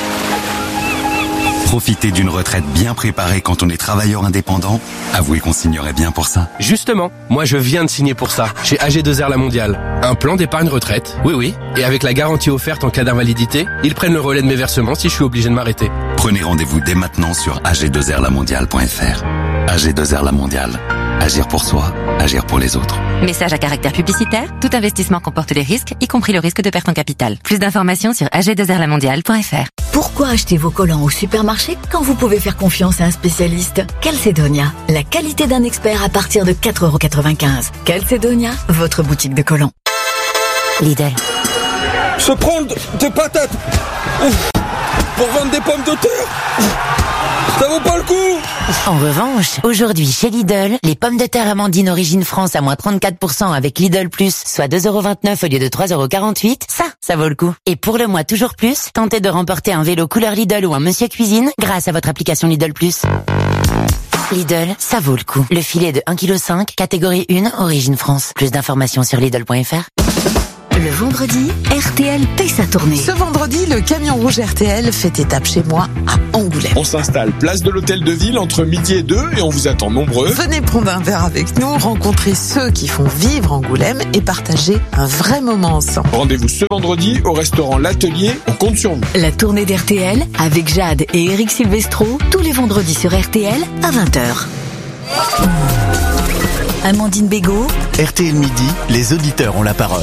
Profiter d'une retraite bien préparée quand on est travailleur indépendant, avouez qu'on signerait bien pour ça. Justement, moi je viens de signer pour ça, chez AG2R La Mondiale. Un plan d'épargne retraite, oui, et avec la garantie offerte en cas d'invalidité, ils prennent le relais de mes versements si je suis obligé de m'arrêter. Prenez rendez-vous dès maintenant sur ag2rlamondiale.fr. AG2R La Mondiale. Agir pour soi, agir pour les autres. Message à caractère publicitaire, tout investissement comporte des risques, y compris le risque de perte en capital. Plus d'informations sur ag2rlamondiale.fr. Pourquoi acheter vos collants au supermarché quand vous pouvez faire confiance à un spécialiste? Calcedonia, la qualité d'un expert à partir de 4,95 €. Calcedonia, votre boutique de collants. Lidl. Se prendre des patates. Pour vendre des pommes de terre, ça vaut pas le coup. En revanche, aujourd'hui chez Lidl, les pommes de terre Amandine Origine France à moins 34% avec Lidl Plus, soit 2,29€ au lieu de 3,48€, ça vaut le coup. Et pour le mois toujours plus, tentez de remporter un vélo couleur Lidl ou un Monsieur Cuisine grâce à votre application Lidl Plus. Lidl, ça vaut le coup. Le filet de 1,5 kg, catégorie 1, Origine France. Plus d'informations sur Lidl.fr. Le vendredi, RTL paie sa tournée. Ce vendredi, le camion rouge RTL fait étape chez moi à Angoulême. On s'installe place de l'Hôtel de Ville entre midi et 2 et on vous attend nombreux. Venez prendre un verre avec nous, rencontrer ceux qui font vivre Angoulême et partager un vrai moment ensemble. Rendez-vous ce vendredi au restaurant L'Atelier, on compte sur vous. La tournée d'RTL avec Jade et Eric Silvestro, tous les vendredis sur RTL à 20h. Amandine Bégaud. RTL Midi, les auditeurs ont la parole.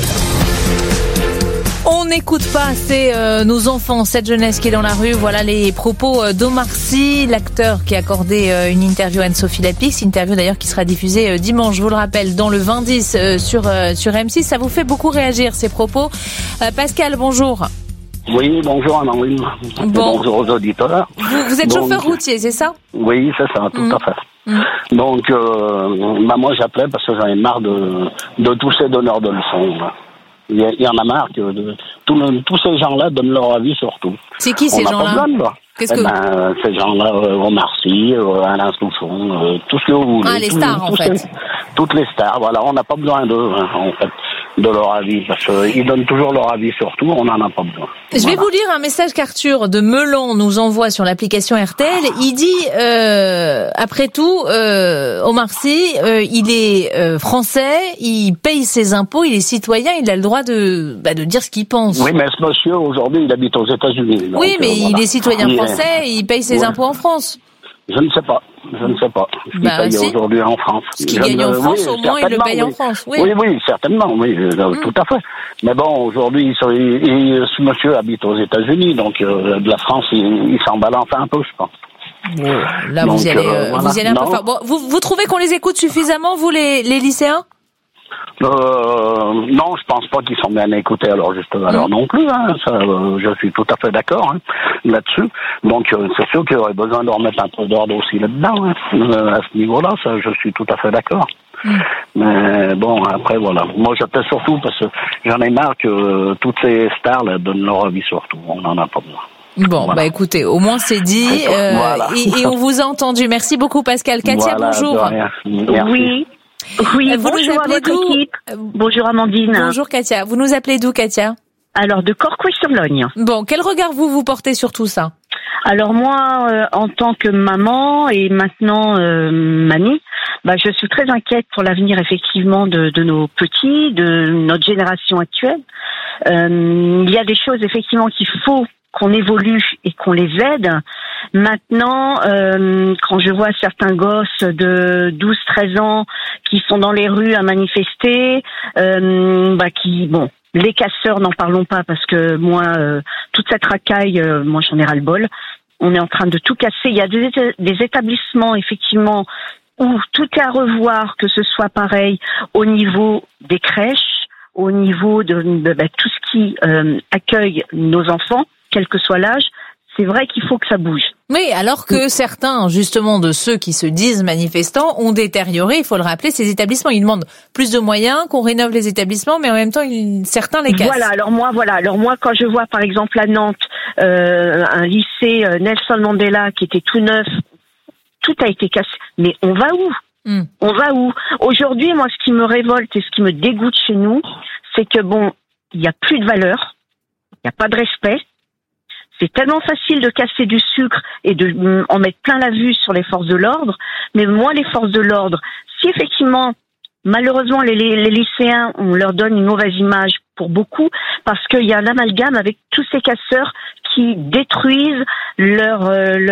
On n'écoute pas assez nos enfants, cette jeunesse qui est dans la rue. Voilà les propos d'Omar Sy, l'acteur qui a accordé une interview à Anne-Sophie Lapix, interview d'ailleurs qui sera diffusée dimanche, je vous le rappelle, dans le 20-10 sur M6. Ça vous fait beaucoup réagir ces propos. Pascal, bonjour. Oui, bonjour Amandine. Bonjour aux auditeurs. Vous êtes chauffeur routier, c'est ça? Oui, c'est ça, tout à fait. Donc, moi j'appelais parce que j'en ai marre de tous ces donneurs de leçons. Il y en a marre que tous ces gens-là donnent leur avis sur tout. C'est qui ces gens-là? Qu'est-ce que ces gens-là, Omar Sy, Alain Souchon, tout ce que vous voulez. Ah, les stars en fait. Toutes les stars, voilà, on n'a pas besoin d'eux, en fait, de leur avis, parce qu'ils donnent toujours leur avis sur tout, on n'en a pas besoin. Je vais vous lire un message qu'Arthur de Melon nous envoie sur l'application RTL. Il dit, après tout, Omar Sy, il est français, il paye ses impôts, il est citoyen, il a le droit de dire ce qu'il pense. Oui, mais ce monsieur, aujourd'hui, il habite aux États-Unis. Oui, mais il est citoyen français, il paye ses impôts en France. Je ne sais pas. Ce qu'il paye aujourd'hui en France. Ce qu'il gagne en France, au moins, il le paye en France. Oui, certainement, tout à fait. Mais bon, aujourd'hui, ce monsieur habite aux États-Unis, donc de la France, il s'en balance un peu, je pense. Là, donc, vous y allez un peu fort. Bon, vous trouvez qu'on les écoute suffisamment, vous, les lycéens? Non, je pense pas qu'ils sont bien écoutés alors non plus. Ça, je suis tout à fait d'accord là-dessus. Donc c'est sûr qu'il y aurait besoin de remettre un peu d'ordre aussi là-dedans. À ce niveau-là, ça, je suis tout à fait d'accord. Mais bon, après voilà. Moi, j'appelle surtout parce que j'en ai marre que toutes ces stars là donnent leur avis sur tout. On n'en a pas besoin. Bon, voilà. Écoutez, au moins c'est dit voilà. et on vous a entendu. Merci beaucoup, Pascal. Katia, bonjour. Oui. Oui, bonjour à votre équipe. Bonjour Amandine. Bonjour Katia. Vous nous appelez d'où, Katia? Alors, de Corcouët-sur-Logne. Bon, quel regard vous portez sur tout ça? Alors moi, en tant que maman et maintenant mamie, je suis très inquiète pour l'avenir effectivement de nos petits, de notre génération actuelle. Il y a des choses effectivement qu'il faut qu'on évolue et qu'on les aide. Maintenant, quand je vois certains gosses de 12-13 ans qui sont dans les rues à manifester, les casseurs, n'en parlons pas parce que moi, toute cette racaille, moi j'en ai ras-le-bol. On est en train de tout casser. Il y a des établissements, effectivement, où tout est à revoir, que ce soit pareil au niveau des crèches, au niveau de tout ce qui accueille nos enfants, quel que soit l'âge. C'est vrai qu'il faut que ça bouge. Oui, alors que certains, justement, de ceux qui se disent manifestants, ont détérioré, il faut le rappeler, ces établissements. Ils demandent plus de moyens, qu'on rénove les établissements, mais en même temps, certains les cassent. Alors moi, quand je vois, par exemple, à Nantes, un lycée Nelson Mandela qui était tout neuf, tout a été cassé. Mais on va où? On va où? Aujourd'hui, moi, ce qui me révolte et ce qui me dégoûte chez nous, c'est que il n'y a plus de valeur, il n'y a pas de respect. C'est tellement facile de casser du sucre et de en mettre plein la vue sur les forces de l'ordre. Mais moi, les forces de l'ordre, si effectivement, malheureusement, les lycéens, on leur donne une mauvaise image pour beaucoup, parce qu'il y a un amalgame avec tous ces casseurs qui détruisent leur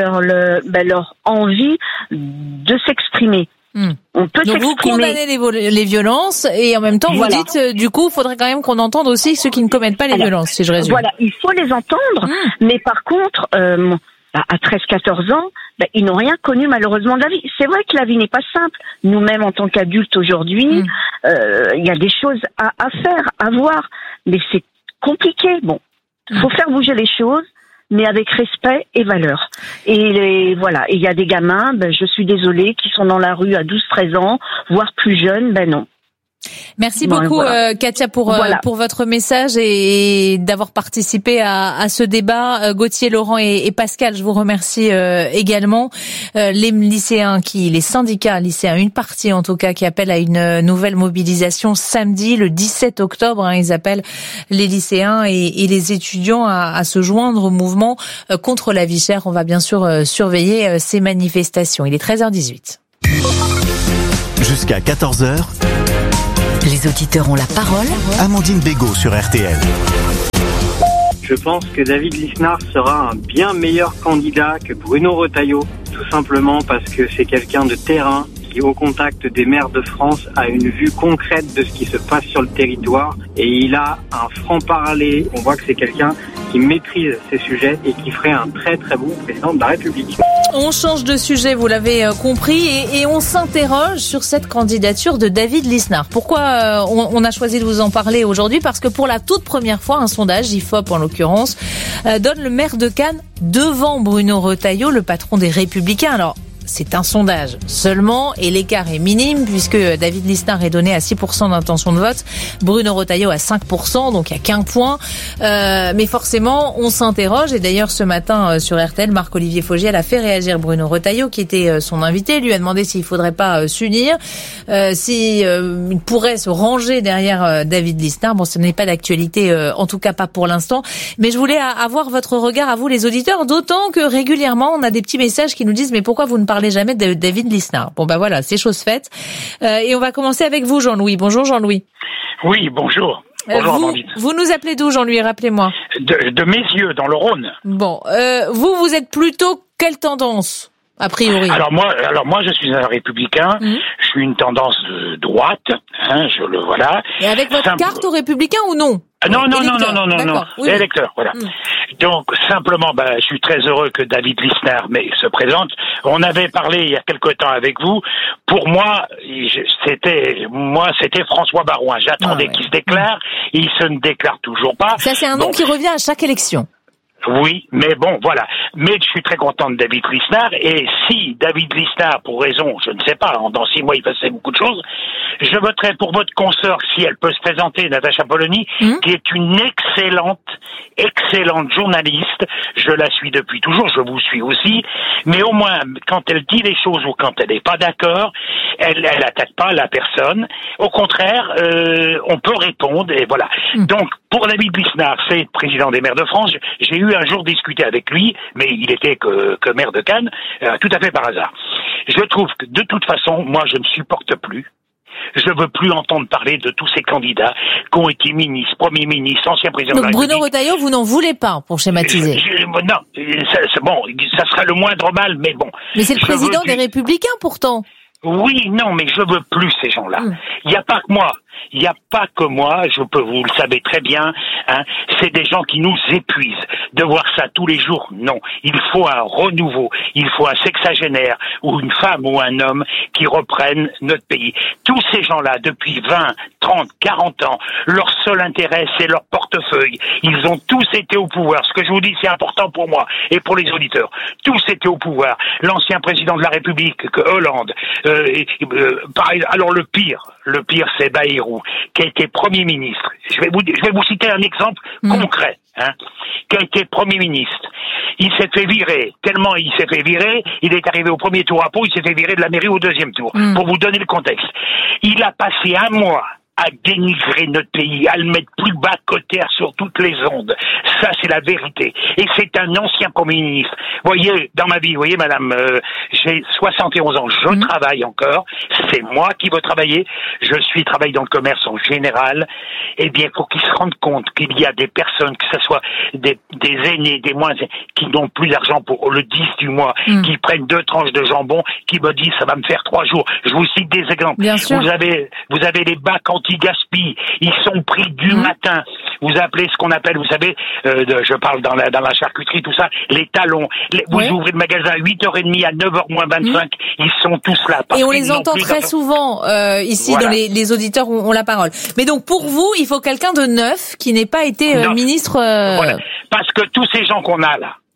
envie de s'exprimer. On peut Donc vous condamnez les violences et en même temps vous dites du coup il faudrait quand même qu'on entende aussi ceux qui ne commettent pas les violences, si je résume. Voilà, il faut les entendre, mais par contre à 13-14 ans, ils n'ont rien connu malheureusement de la vie. C'est vrai que la vie n'est pas simple. Nous-mêmes en tant qu'adultes aujourd'hui, il y a des choses à faire, à voir, mais c'est compliqué. Bon, faut faire bouger les choses. mais avec respect et valeur. Et voilà. Et il y a des gamins, je suis désolée, qui sont dans la rue à 12-13 ans, voire plus jeunes, non. Merci beaucoup, voilà. Katia, pour votre message et d'avoir participé à ce débat. Gauthier, Laurent et Pascal, je vous remercie également. Les lycéens les syndicats lycéens, une partie en tout cas, qui appellent à une nouvelle mobilisation samedi, le 17 octobre. Ils appellent les lycéens et les étudiants à se joindre au mouvement contre la vie chère. On va bien sûr surveiller ces manifestations. Il est 13h18. Jusqu'à 14h. Les auditeurs ont la parole. Amandine Bégaud sur RTL. Je pense que David Lisnard sera un bien meilleur candidat que Bruno Retailleau, tout simplement parce que c'est quelqu'un de terrain qui, au contact des maires de France, a une vue concrète de ce qui se passe sur le territoire et il a un franc-parler. On voit que c'est quelqu'un qui maîtrise ces sujets et qui ferait un très très bon président de la République. On change de sujet, vous l'avez compris, et on s'interroge sur cette candidature de David Lisnard. Pourquoi on a choisi de vous en parler aujourd'hui? Parce que pour la toute première fois, un sondage, IFOP en l'occurrence, donne le maire de Cannes devant Bruno Retailleau, le patron des Républicains. Alors, c'est un sondage seulement et l'écart est minime puisque David Lisnard est donné à 6% d'intention de vote, Bruno Retailleau à 5%, donc à 15 points. Mais forcément, on s'interroge et d'ailleurs ce matin sur RTL, Marc-Olivier Fogiel a fait réagir Bruno Retailleau qui était son invité, lui a demandé s'il faudrait pas s'unir, il pourrait se ranger derrière David Lisnard. Bon, ce n'est pas d'actualité, en tout cas pas pour l'instant, mais je voulais avoir votre regard à vous les auditeurs, d'autant que régulièrement on a des petits messages qui nous disent mais pourquoi vous ne parlez jamais de David Lisnard? Bon, voilà, c'est chose faite. Et on va commencer avec vous, Jean-Louis. Bonjour, Jean-Louis. Oui, bonjour. Bonjour, vous nous appelez d'où, Jean-Louis? Rappelez-moi. De Messieux, dans le Rhône. Bon, vous êtes plutôt quelle tendance, a priori? Alors moi, je suis un républicain. Je suis une tendance de droite. Je le voilà. Et avec votre carte aux Républicains ou non? Non. Oui, électeur, voilà. Donc, simplement, je suis très heureux que David Lisnard se présente. On avait parlé il y a quelque temps avec vous. Pour moi, c'était François Baroin. J'attendais qu'il se déclare. Il se ne déclare toujours pas. Ça, c'est un nom qui revient à chaque élection. Oui, mais bon, voilà. Mais je suis très content de David Lisnard, et si David Lisnard, pour raison, je ne sais pas, dans 6 mois il passait beaucoup de choses, je voterai pour votre consoeur si elle peut se présenter, Natacha Polony, qui est une excellente journaliste. Je la suis depuis toujours, je vous suis aussi, mais au moins, quand elle dit les choses ou quand elle n'est pas d'accord, elle attaque pas la personne. Au contraire, on peut répondre, et voilà. Donc, pour David Lisnard, c'est président des maires de France. J'ai eu un jour discuté avec lui, mais il était que maire de Cannes, tout à fait par hasard. Je trouve que, de toute façon, moi, je ne supporte plus. Je ne veux plus entendre parler de tous ces candidats qui ont été ministres, premiers ministres, anciens présidents de la République. Bruno Retailleau, vous n'en voulez pas, pour schématiser? Non, ça sera le moindre mal, mais bon. Mais c'est le président des Républicains, pourtant. Oui, non, mais je veux plus ces gens-là. Il n'y a pas que moi. Il n'y a pas que moi, vous le savez très bien, c'est des gens qui nous épuisent. De voir ça tous les jours, non. Il faut un renouveau, il faut un sexagénaire, ou une femme ou un homme qui reprennent notre pays. Tous ces gens-là, depuis 20, 30, 40 ans, leur seul intérêt, c'est leur portefeuille. Ils ont tous été au pouvoir. Ce que je vous dis, c'est important pour moi et pour les auditeurs. Tous étaient au pouvoir. L'ancien président de la République, Hollande, alors le pire, c'est Bayrou, qui a été Premier ministre. Je vais vous citer un exemple concret, qui a été Premier ministre. Il s'est fait virer. Tellement il s'est fait virer, il est arrivé au premier tour à Pau, il s'est fait virer de la mairie au deuxième tour. Pour vous donner le contexte. Il a passé un mois à dénigrer notre pays, à le mettre plus bas qu'au terre sur toutes les ondes. Ça, c'est la vérité. Et c'est un ancien Premier ministre. Voyez, dans ma vie, voyez, madame, j'ai 71 ans, je travaille encore. C'est moi qui veux travailler. Je travaille dans le commerce en général. Eh bien, il faut qu'ils se rendent compte qu'il y a des personnes, que ce soit des aînés, des moins, qui n'ont plus d'argent pour le 10 du mois, qui prennent 2 tranches de jambon, qui me disent, ça va me faire 3 jours. Je vous cite des exemples. Bien sûr. Vous avez les bacs anti-gaspi. Ils sont pris du matin. Vous appelez ce qu'on appelle, vous savez, je parle dans la charcuterie, tout ça, les talons. Vous ouvrez le magasin à 8h30 à 9h moins 25. Ils sont tous là. Et on les entend très souvent ici, dans les auditeurs ont la parole. Mais donc pour vous, il faut quelqu'un de neuf qui n'ait pas été ministre. Voilà. Parce que tous ces gens qu'on a là,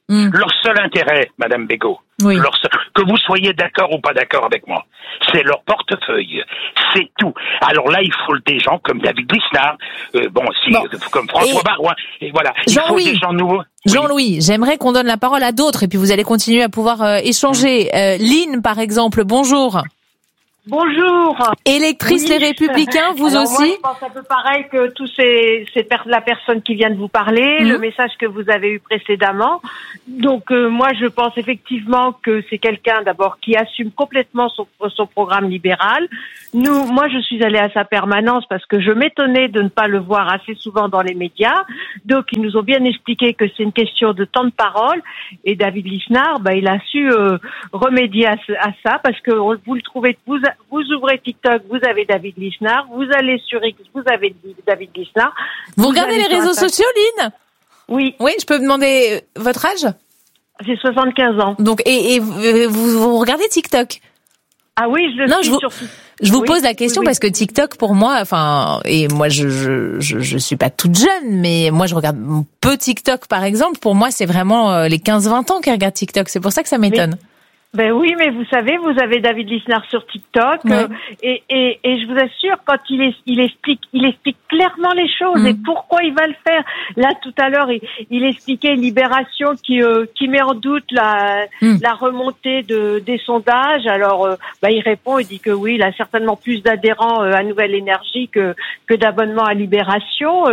Leur seul intérêt, Madame Bégaud, que vous soyez d'accord ou pas d'accord avec moi, c'est leur portefeuille. C'est tout. Alors là, il faut des gens comme David Lisnard, comme François Baroin, et voilà. Il faut des gens nouveaux. Jean-Louis, j'aimerais qu'on donne la parole à d'autres et puis vous allez continuer à pouvoir échanger. Lynn, par exemple, bonjour. Bonjour. Électrice Les Républicains, vous aussi? Moi, je pense un peu pareil que la personne qui vient de vous parler, le message que vous avez eu précédemment. Donc moi, je pense effectivement que c'est quelqu'un d'abord qui assume complètement son programme libéral. Moi, je suis allée à sa permanence parce que je m'étonnais de ne pas le voir assez souvent dans les médias. Donc ils nous ont bien expliqué que c'est une question de temps de parole. Et David Lisnard, il a su remédier à ça parce que vous le trouvez, vous ouvrez TikTok, vous avez David Lisnard. Vous allez sur X, vous avez David Lisnard. Vous regardez les réseaux sociaux, Lynn? Oui. Oui, je peux demander votre âge? J'ai 75 ans. Donc, et vous regardez TikTok? Ah oui, je vous pose la question parce que TikTok, pour moi, et moi, je suis pas toute jeune, mais moi, je regarde peu TikTok, par exemple. Pour moi, c'est vraiment les 15-20 ans qui regardent TikTok. C'est pour ça que ça m'étonne. Ben oui, mais vous savez, vous avez David Lisnard sur TikTok, et je vous assure, quand il explique clairement les choses et pourquoi il va le faire. Là, tout à l'heure, il expliquait Libération qui met en doute la remontée des sondages. Alors, il répond, il dit que oui, il a certainement plus d'adhérents à Nouvelle Énergie que d'abonnements à Libération.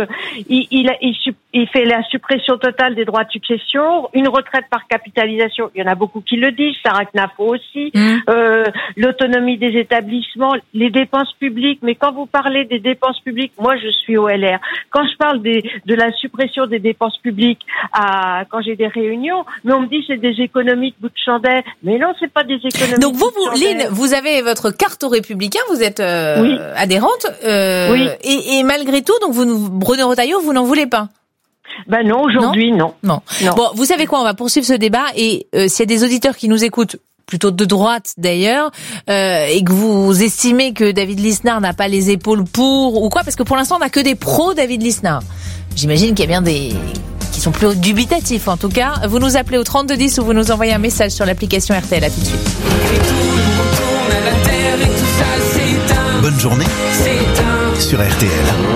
Il fait la suppression totale des droits de succession, une retraite par capitalisation. Il y en a beaucoup qui le disent. Sarah Knafo aussi, l'autonomie des établissements, les dépenses publiques. Mais quand vous parlez des dépenses publiques, moi je suis au LR. Quand je parle de la suppression des dépenses publiques quand j'ai des réunions, mais on me dit c'est des économies de bout de chandelle. Mais non, c'est pas des économies. Donc Lynn, vous avez votre carte aux Républicains, vous êtes adhérente, et malgré tout, donc Bruno Retailleau, vous n'en voulez pas? Non, aujourd'hui, non. Bon, vous savez quoi, on va poursuivre ce débat et s'il y a des auditeurs qui nous écoutent, plutôt de droite d'ailleurs, et que vous estimez que David Lisnard n'a pas les épaules pour ou quoi, parce que pour l'instant on n'a que des pros David Lisnard. J'imagine qu'il y a bien des qui sont plus dubitatifs en tout cas. Vous nous appelez au 3210 ou vous nous envoyez un message sur l'application RTL. À tout de suite. Bonne journée sur RTL.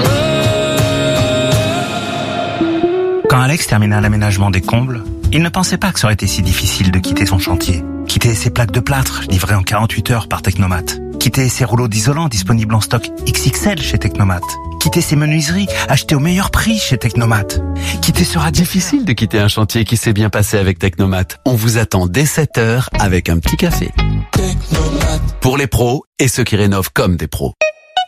Quand Alex termina l'aménagement des combles, il ne pensait pas que ça aurait été si difficile de quitter son chantier. Quitter ses plaques de plâtre livrées en 48 heures par Technomat. Quitter ses rouleaux d'isolant disponibles en stock XXL chez Technomat. Quitter ses menuiseries achetées au meilleur prix chez Technomat. Quitter sera difficile de quitter un chantier qui s'est bien passé avec Technomat. On vous attend dès 7h avec un petit café. Technomat. Pour les pros et ceux qui rénovent comme des pros.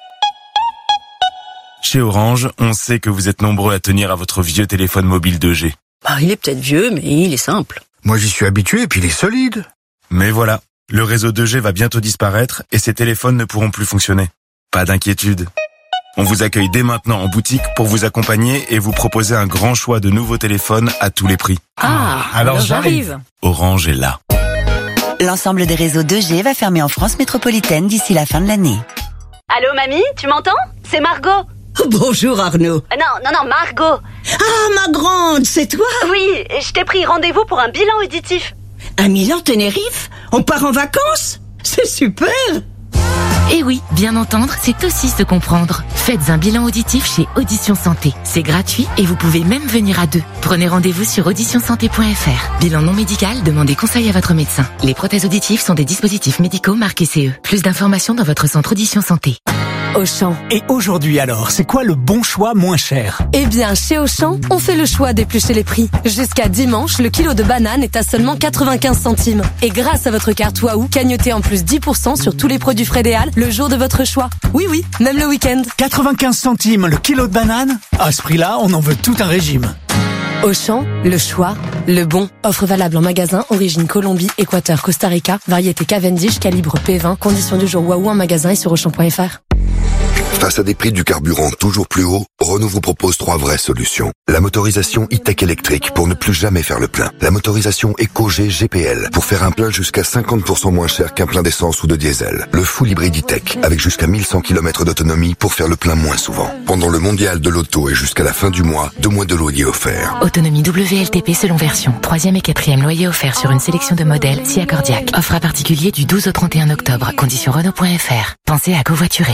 Chez Orange, on sait que vous êtes nombreux à tenir à votre vieux téléphone mobile 2G. Il est peut-être vieux, mais il est simple. Moi, j'y suis habitué et puis il est solide. Mais voilà, le réseau 2G va bientôt disparaître et ces téléphones ne pourront plus fonctionner. Pas d'inquiétude. On vous accueille dès maintenant en boutique pour vous accompagner et vous proposer un grand choix de nouveaux téléphones à tous les prix. Alors j'arrive. Orange est là. L'ensemble des réseaux 2G va fermer en France métropolitaine d'ici la fin de l'année. Allô mamie, tu m'entends? C'est Margot. Bonjour Arnaud. Non, Margot. Ah, ma grande, c'est toi? Oui, je t'ai pris rendez-vous pour un bilan auditif. Un Milan Tenerife? On part en vacances? C'est super! Et oui, bien entendre, c'est aussi se comprendre. Faites un bilan auditif chez Audition Santé. C'est gratuit et vous pouvez même venir à deux. Prenez rendez-vous sur auditionsanté.fr. Bilan non médical, demandez conseil à votre médecin. Les prothèses auditives sont des dispositifs médicaux marqués CE. Plus d'informations dans votre centre Audition Santé. Auchan. Et aujourd'hui alors, c'est quoi le bon choix moins cher? Eh bien, chez Auchan, on fait le choix d'éplucher les prix. Jusqu'à dimanche, le kilo de banane est à seulement 95 centimes. Et grâce à votre carte Waouh, cagnotez en plus 10% sur tous les produits Frédéal le jour de votre choix. Oui, même le week-end. 95 centimes le kilo de banane? À ce prix-là, on en veut tout un régime. Auchan, le choix, le bon. Offre valable en magasin, origine Colombie, Équateur, Costa Rica, variété Cavendish, calibre P20, conditions du jour Waouh en magasin et sur Auchan.fr. Face à des prix du carburant toujours plus hauts, Renault vous propose 3 vraies solutions. La motorisation e-tech électrique pour ne plus jamais faire le plein. La motorisation EcoG GPL pour faire un plein jusqu'à 50% moins cher qu'un plein d'essence ou de diesel. Le full hybride e-tech avec jusqu'à 1100 km d'autonomie pour faire le plein moins souvent. Pendant le mondial de l'auto et jusqu'à la fin du mois, 2 mois de loyer offerts. Autonomie WLTP selon version. 3e et 4e loyer offert sur une sélection de modèles si accordiaque. Offre à particulier du 12 au 31 octobre. Conditions Renault.fr. Pensez à covoiturer.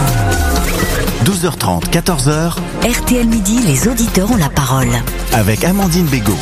12h30, 14h. RTL Midi, les auditeurs ont la parole. Avec Amandine Bégaud.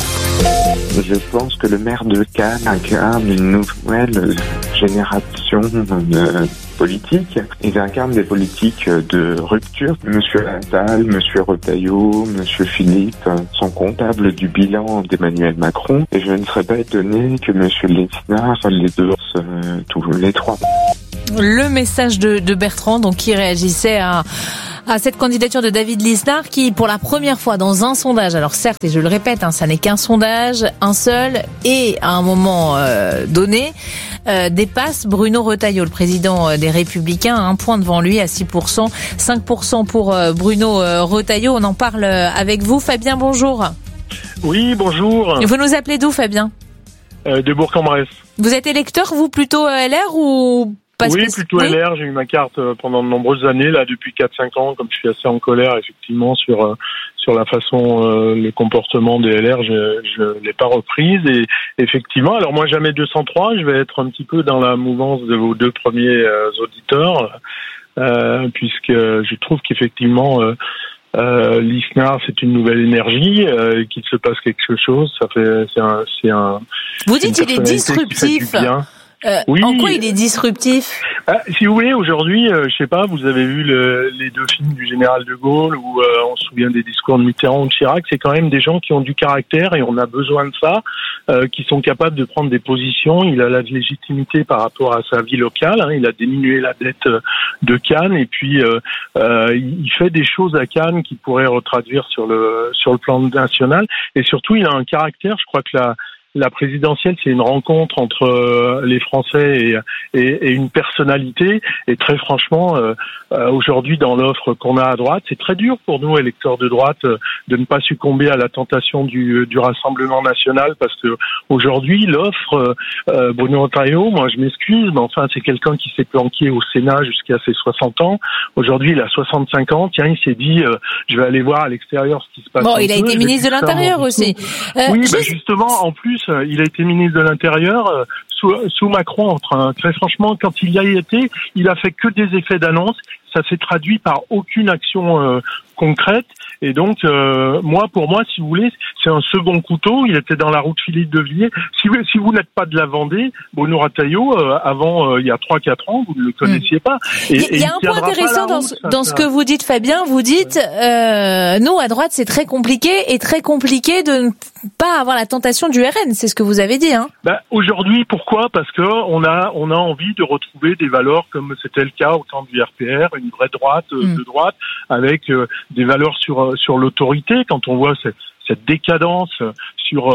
Je pense que le maire de Cannes incarne une nouvelle génération politique. Il incarne des politiques de rupture. Monsieur Attal, Monsieur Retailleau, Monsieur Philippe sont comptables du bilan d'Emmanuel Macron. Et je ne serais pas étonné que Monsieur Lisnard les endorse tous les 3. Le message de Bertrand, donc, qui réagissait à cette candidature de David Lisnard, qui, pour la première fois dans un sondage, alors certes, et je le répète, ça n'est qu'un sondage, un seul, et à un moment donné, dépasse Bruno Retailleau, le président des Républicains, à 1 point devant lui, à 6%, 5% pour Bruno Retailleau. On en parle avec vous. Fabien, bonjour. Oui, bonjour. Vous nous appelez d'où, Fabien ? De Bourg-en-Bresse. Vous êtes électeur, vous, plutôt LR ou... Oui, plutôt LR. J'ai eu ma carte pendant de nombreuses années, là, depuis 4-5 ans, comme je suis assez en colère, effectivement, sur la façon, le comportement des LR, je l'ai pas reprise. Et effectivement, alors moi, jamais 203, je vais être un petit peu dans la mouvance de vos 2 premiers auditeurs, puisque je trouve qu'effectivement, Lisnard, c'est une nouvelle énergie, qu'il se passe quelque chose. C'est un. Vous dites il est disruptif. Oui. En quoi il est disruptif ? Si vous voulez, aujourd'hui, je sais pas, vous avez vu les 2 films du général de Gaulle où on se souvient des discours de Mitterrand ou de Chirac. C'est quand même des gens qui ont du caractère et on a besoin de ça, qui sont capables de prendre des positions. Il a la légitimité par rapport à sa vie locale. Il a diminué la dette de Cannes et puis il fait des choses à Cannes qui pourraient retraduire sur le plan national. Et surtout, il a un caractère. Je crois que la présidentielle, c'est une rencontre entre les Français et une personnalité. Et très franchement, aujourd'hui, dans l'offre qu'on a à droite, c'est très dur pour nous, électeurs de droite, de ne pas succomber à la tentation du Rassemblement national, parce que aujourd'hui, l'offre, Bruno Retailleau, moi je m'excuse, mais enfin, c'est quelqu'un qui s'est planqué au Sénat jusqu'à ses 60 ans. Aujourd'hui, il a 65 ans. Tiens, il s'est dit, je vais aller voir à l'extérieur ce qui se passe. Bon, il a été ministre de l'Intérieur aussi. Oui, justement, en plus, il a été ministre de l'Intérieur sous Macron. Très franchement, quand il y a été, il a fait que des effets d'annonce. Ça s'est traduit par aucune action concrète. Et donc, pour moi, si vous voulez, c'est un second couteau. Il était dans la route Philippe de Villiers. Si vous n'êtes pas de la Vendée, Bruno Retailleau, avant, il y a 3-4 ans, vous ne le connaissiez pas. Il y a un point intéressant dans ce que vous dites, Fabien. Vous dites, nous, à droite, c'est très compliqué de ne pas avoir la tentation du RN. C'est ce que vous avez dit, hein. Aujourd'hui, pourquoi ? Parce que on a envie de retrouver des valeurs comme c'était le cas au temps du RPR, une vraie droite, de droite, avec des valeurs sur l'autorité. Quand on voit cette décadence sur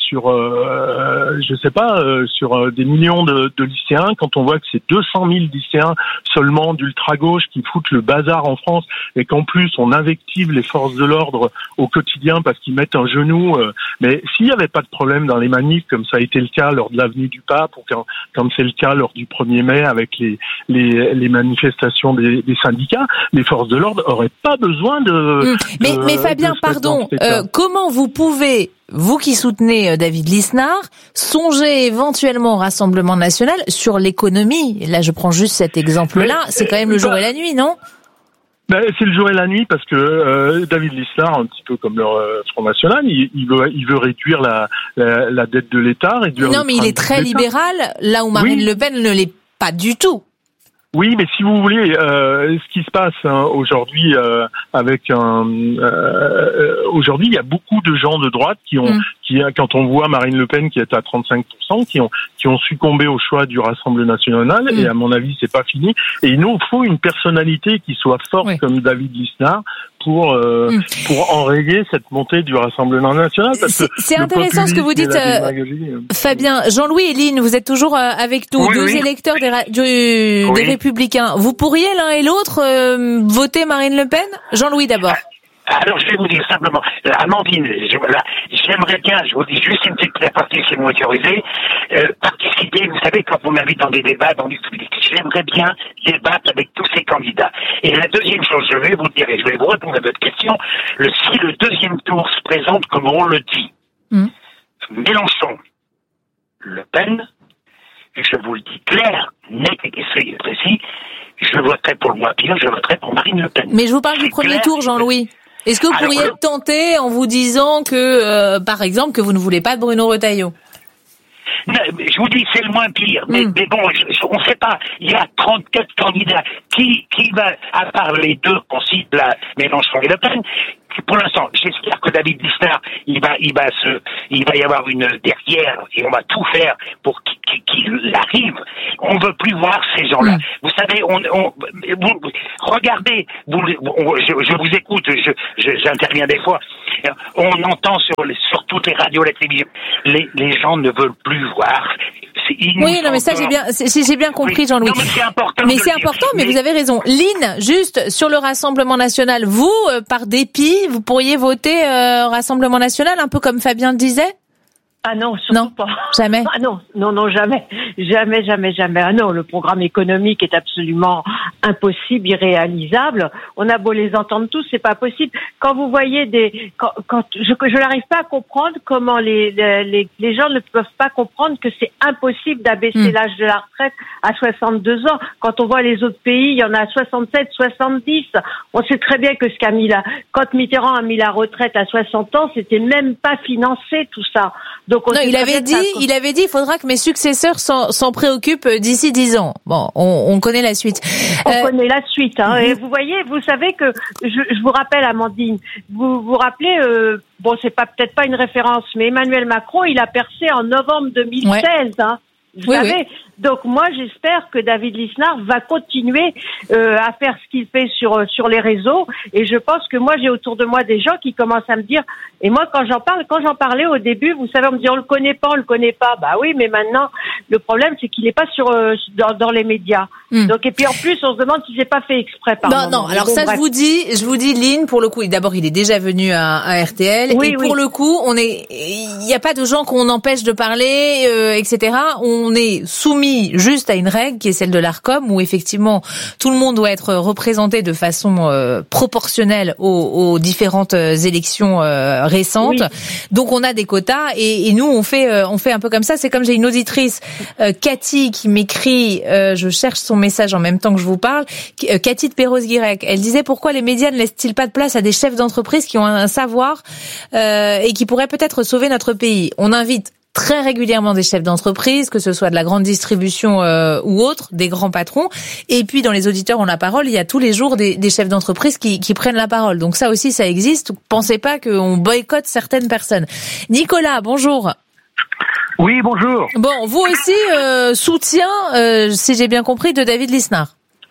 des millions de lycéens, quand on voit que c'est 200 000 lycéens seulement d'ultra-gauche qui foutent le bazar en France, et qu'en plus on invective les forces de l'ordre au quotidien parce qu'ils mettent un genou. Mais s'il n'y avait pas de problème dans les manifs, comme ça a été le cas lors de l'avenue du Pape, ou comme c'est le cas lors du 1er mai avec les manifestations des syndicats, les forces de l'ordre auraient pas besoin Mais Fabien, pardon, comment vous pouvez, vous qui soutenez David Lisnard, songer éventuellement au Rassemblement national sur l'économie? Là, je prends juste cet exemple-là. C'est quand même le jour et la nuit, non? C'est le jour et la nuit parce que David Lisnard, un petit peu comme leur Front National, il veut réduire la dette de l'État. Non, mais il est très libéral, là où Marine Le Pen ne l'est pas du tout. Oui, mais si vous voulez, ce qui se passe aujourd'hui aujourd'hui, il y a beaucoup de gens de droite qui quand on voit Marine Le Pen qui est à 35%, qui ont succombé au choix du Rassemblement national, et à mon avis, c'est pas fini. Et il nous faut une personnalité qui soit forte comme David Lisnard pour enrayer cette montée du Rassemblement national. C'est intéressant ce que vous dites, Fabien. Jean-Louis et Lynn, vous êtes toujours avec nous, deux électeurs des Républicains. Vous pourriez l'un et l'autre voter Marine Le Pen? Jean-Louis d'abord. Alors, je vais vous dire simplement, Amandine, j'aimerais bien, je vous dis juste une petite répartie si vous m'autorisez, participer, vous savez, quand on m'invite dans des débats, dans du public, j'aimerais bien débattre avec tous ces candidats. Et la deuxième chose, je vais vous dire, et je vais vous répondre à votre question, si le deuxième tour se présente comme on le dit, Mélenchon, Le Pen, je vous le dis clair, net et précis, je voterai pour le moins pire, je voterai pour Marine Le Pen. Mais je vous parle du premier tour, Jean-Louis. Est-ce que vous pourriez être tenté en vous disant que, par exemple, que vous ne voulez pas de Bruno Retailleau? Non, je vous dis, c'est le moins pire. Mais bon, on ne sait pas. Il y a 34 candidats. Qui va, à part les deux qu'on cite là, Mélenchon et Le Pen, pour l'instant, j'espère que David Lisnard, il va y avoir une derrière et on va tout faire pour qu'il arrive. On veut plus voir ces gens-là. Vous savez, regardez, je vous écoute, j'interviens des fois. On entend sur toutes les radios, la télévision, les gens ne veulent plus voir. Oui, non, mais ça, j'ai bien compris, Jean-Louis. Non, mais c'est important, mais vous avez raison. Lynn, juste sur le Rassemblement national, vous, par dépit, vous pourriez voter Rassemblement national, un peu comme Fabien le disait? Ah non, surtout pas. Jamais. Ah non, jamais. Ah non, le programme économique est absolument impossible, irréalisable. On a beau les entendre tous, c'est pas possible. Quand vous voyez je n'arrive pas à comprendre comment les gens ne peuvent pas comprendre que c'est impossible d'abaisser l'âge de la retraite à 62 ans. Quand on voit les autres pays, il y en a 67, 70. On sait très bien que quand Mitterrand a mis la retraite à 60 ans, c'était même pas financé tout ça. Donc il avait dit, il faudra que mes successeurs s'en préoccupent d'ici 10 ans. Bon, on connaît la suite. On connaît la suite, hein. Et vous voyez, vous savez que, je vous rappelle, Amandine, vous vous rappelez, c'est peut-être pas une référence, mais Emmanuel Macron, il a percé en novembre 2016, hein. Vous savez. Donc moi, j'espère que David Lisnard va continuer à faire ce qu'il fait sur les réseaux. Et je pense que moi, j'ai autour de moi des gens qui commencent à me dire. Et moi, quand j'en parlais au début, vous savez, on me dit on le connaît pas. Bah oui, mais maintenant, le problème, c'est qu'il n'est pas dans les médias. Donc et puis en plus, on se demande si c'est pas fait exprès. Non. Alors ça, je vous dis, Lynn, pour le coup, d'abord, il est déjà venu à RTL. Oui, et pour le coup, il n'y a pas de gens qu'on empêche de parler, etc. On est soumis juste à une règle qui est celle de l'Arcom où effectivement tout le monde doit être représenté de façon proportionnelle aux différentes élections récentes. Donc on a des quotas et nous on fait un peu comme ça. C'est comme j'ai une auditrice Cathy qui m'écrit, je cherche son message en même temps que je vous parle, Cathy de Perros-Guirec. Elle disait pourquoi les médias ne laissent-ils pas de place à des chefs d'entreprise qui ont un savoir et qui pourraient peut-être sauver notre pays. On invite très régulièrement des chefs d'entreprise, que ce soit de la grande distribution ou autre, des grands patrons. Et puis dans les auditeurs ont la parole, il y a tous les jours des chefs d'entreprise qui prennent la parole. Donc ça aussi, ça existe. Pensez pas qu'on boycotte certaines personnes. Nicolas, bonjour. Oui, bonjour. Bon, vous aussi, soutien, si j'ai bien compris, de David Lisnard.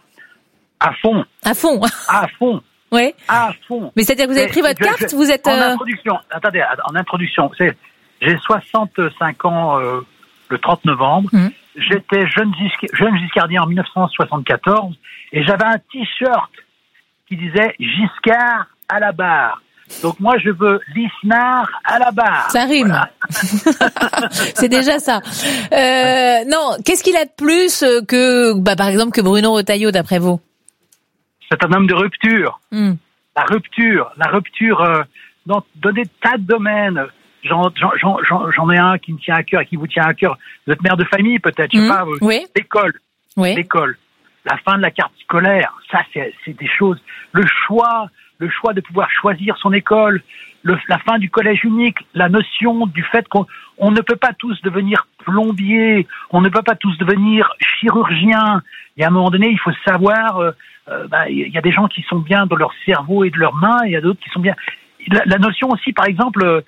À fond. À fond. À fond. Oui. À fond. Mais c'est-à-dire que vous avez pris votre carte, vous êtes... En introduction, j'ai 65 ans le 30 novembre. J'étais jeune giscardien en 1974 et j'avais un t-shirt qui disait Giscard à la barre. Donc moi je veux Lisnard à la barre. Ça rime. Voilà. C'est déjà ça. Non, qu'est-ce qu'il a de plus que par exemple que Bruno Retailleau d'après vous? C'est un homme de rupture. La rupture dans des tas de domaines. J'en ai un qui me tient à cœur et qui vous tient à cœur. Vous êtes mère de famille peut-être, je sais pas. L'école. L'école. La fin de la carte scolaire. Ça, c'est des choses. Le choix de pouvoir choisir son école. La fin du collège unique. La notion du fait qu'on ne peut pas tous devenir plombier. On ne peut pas tous devenir chirurgien. Et à un moment donné, il faut savoir, il y a des gens qui sont bien dans leur cerveau et de leurs mains, et il y a d'autres qui sont bien. La notion aussi, par exemple,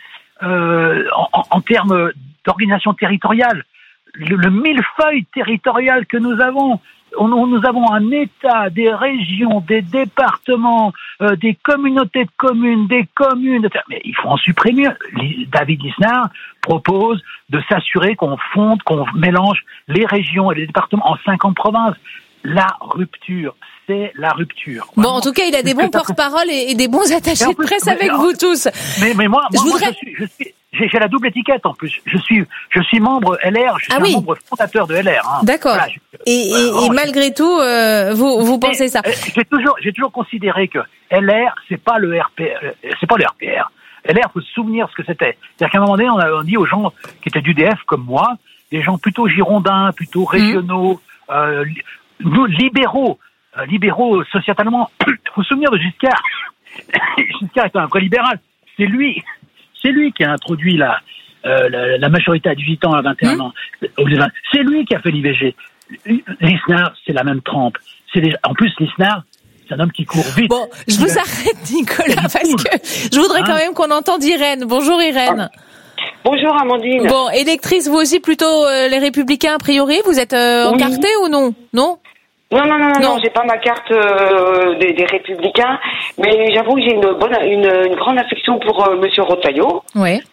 en termes d'organisation territoriale, le millefeuille territorial que nous avons, nous avons un État, des régions, des départements, des communautés de communes, des communes. Mais il faut en supprimer. David Lisnard propose de s'assurer qu'on fonde, qu'on mélange les régions et les départements en 50 provinces. La rupture, c'est la rupture. Bon, en tout cas, il a des bons porte-parole et des bons attachés de presse avec vous tous. Mais moi, j'ai la double étiquette en plus. Je suis membre LR, je suis un membre fondateur de LR. Hein. D'accord. Voilà, et malgré tout, vous pensez ça. J'ai toujours considéré que LR, c'est pas le RPR. LR, faut se souvenir ce que c'était. C'est-à-dire qu'à un moment donné, on dit aux gens qui étaient d'UDF comme moi, des gens plutôt girondins, plutôt régionaux, libéraux sociétalement. Il faut se souvenir de Giscard. Giscard était un vrai libéral. C'est lui qui a introduit la majorité à 18 ans à 21 ans. C'est lui qui a fait l'IVG. Lisnard, c'est la même trempe. En plus, Lisnard, c'est un homme qui court vite. Bon, je vous arrête, Nicolas, parce que je voudrais quand même qu'on entende Irène. Bonjour, Irène. Bonjour, Amandine. Bon, électrice, vous aussi plutôt les Républicains a priori. Vous êtes encartée ou non? Non, j'ai pas ma carte des Républicains, mais j'avoue que j'ai une grande affection pour Monsieur Retailleau. Ouais.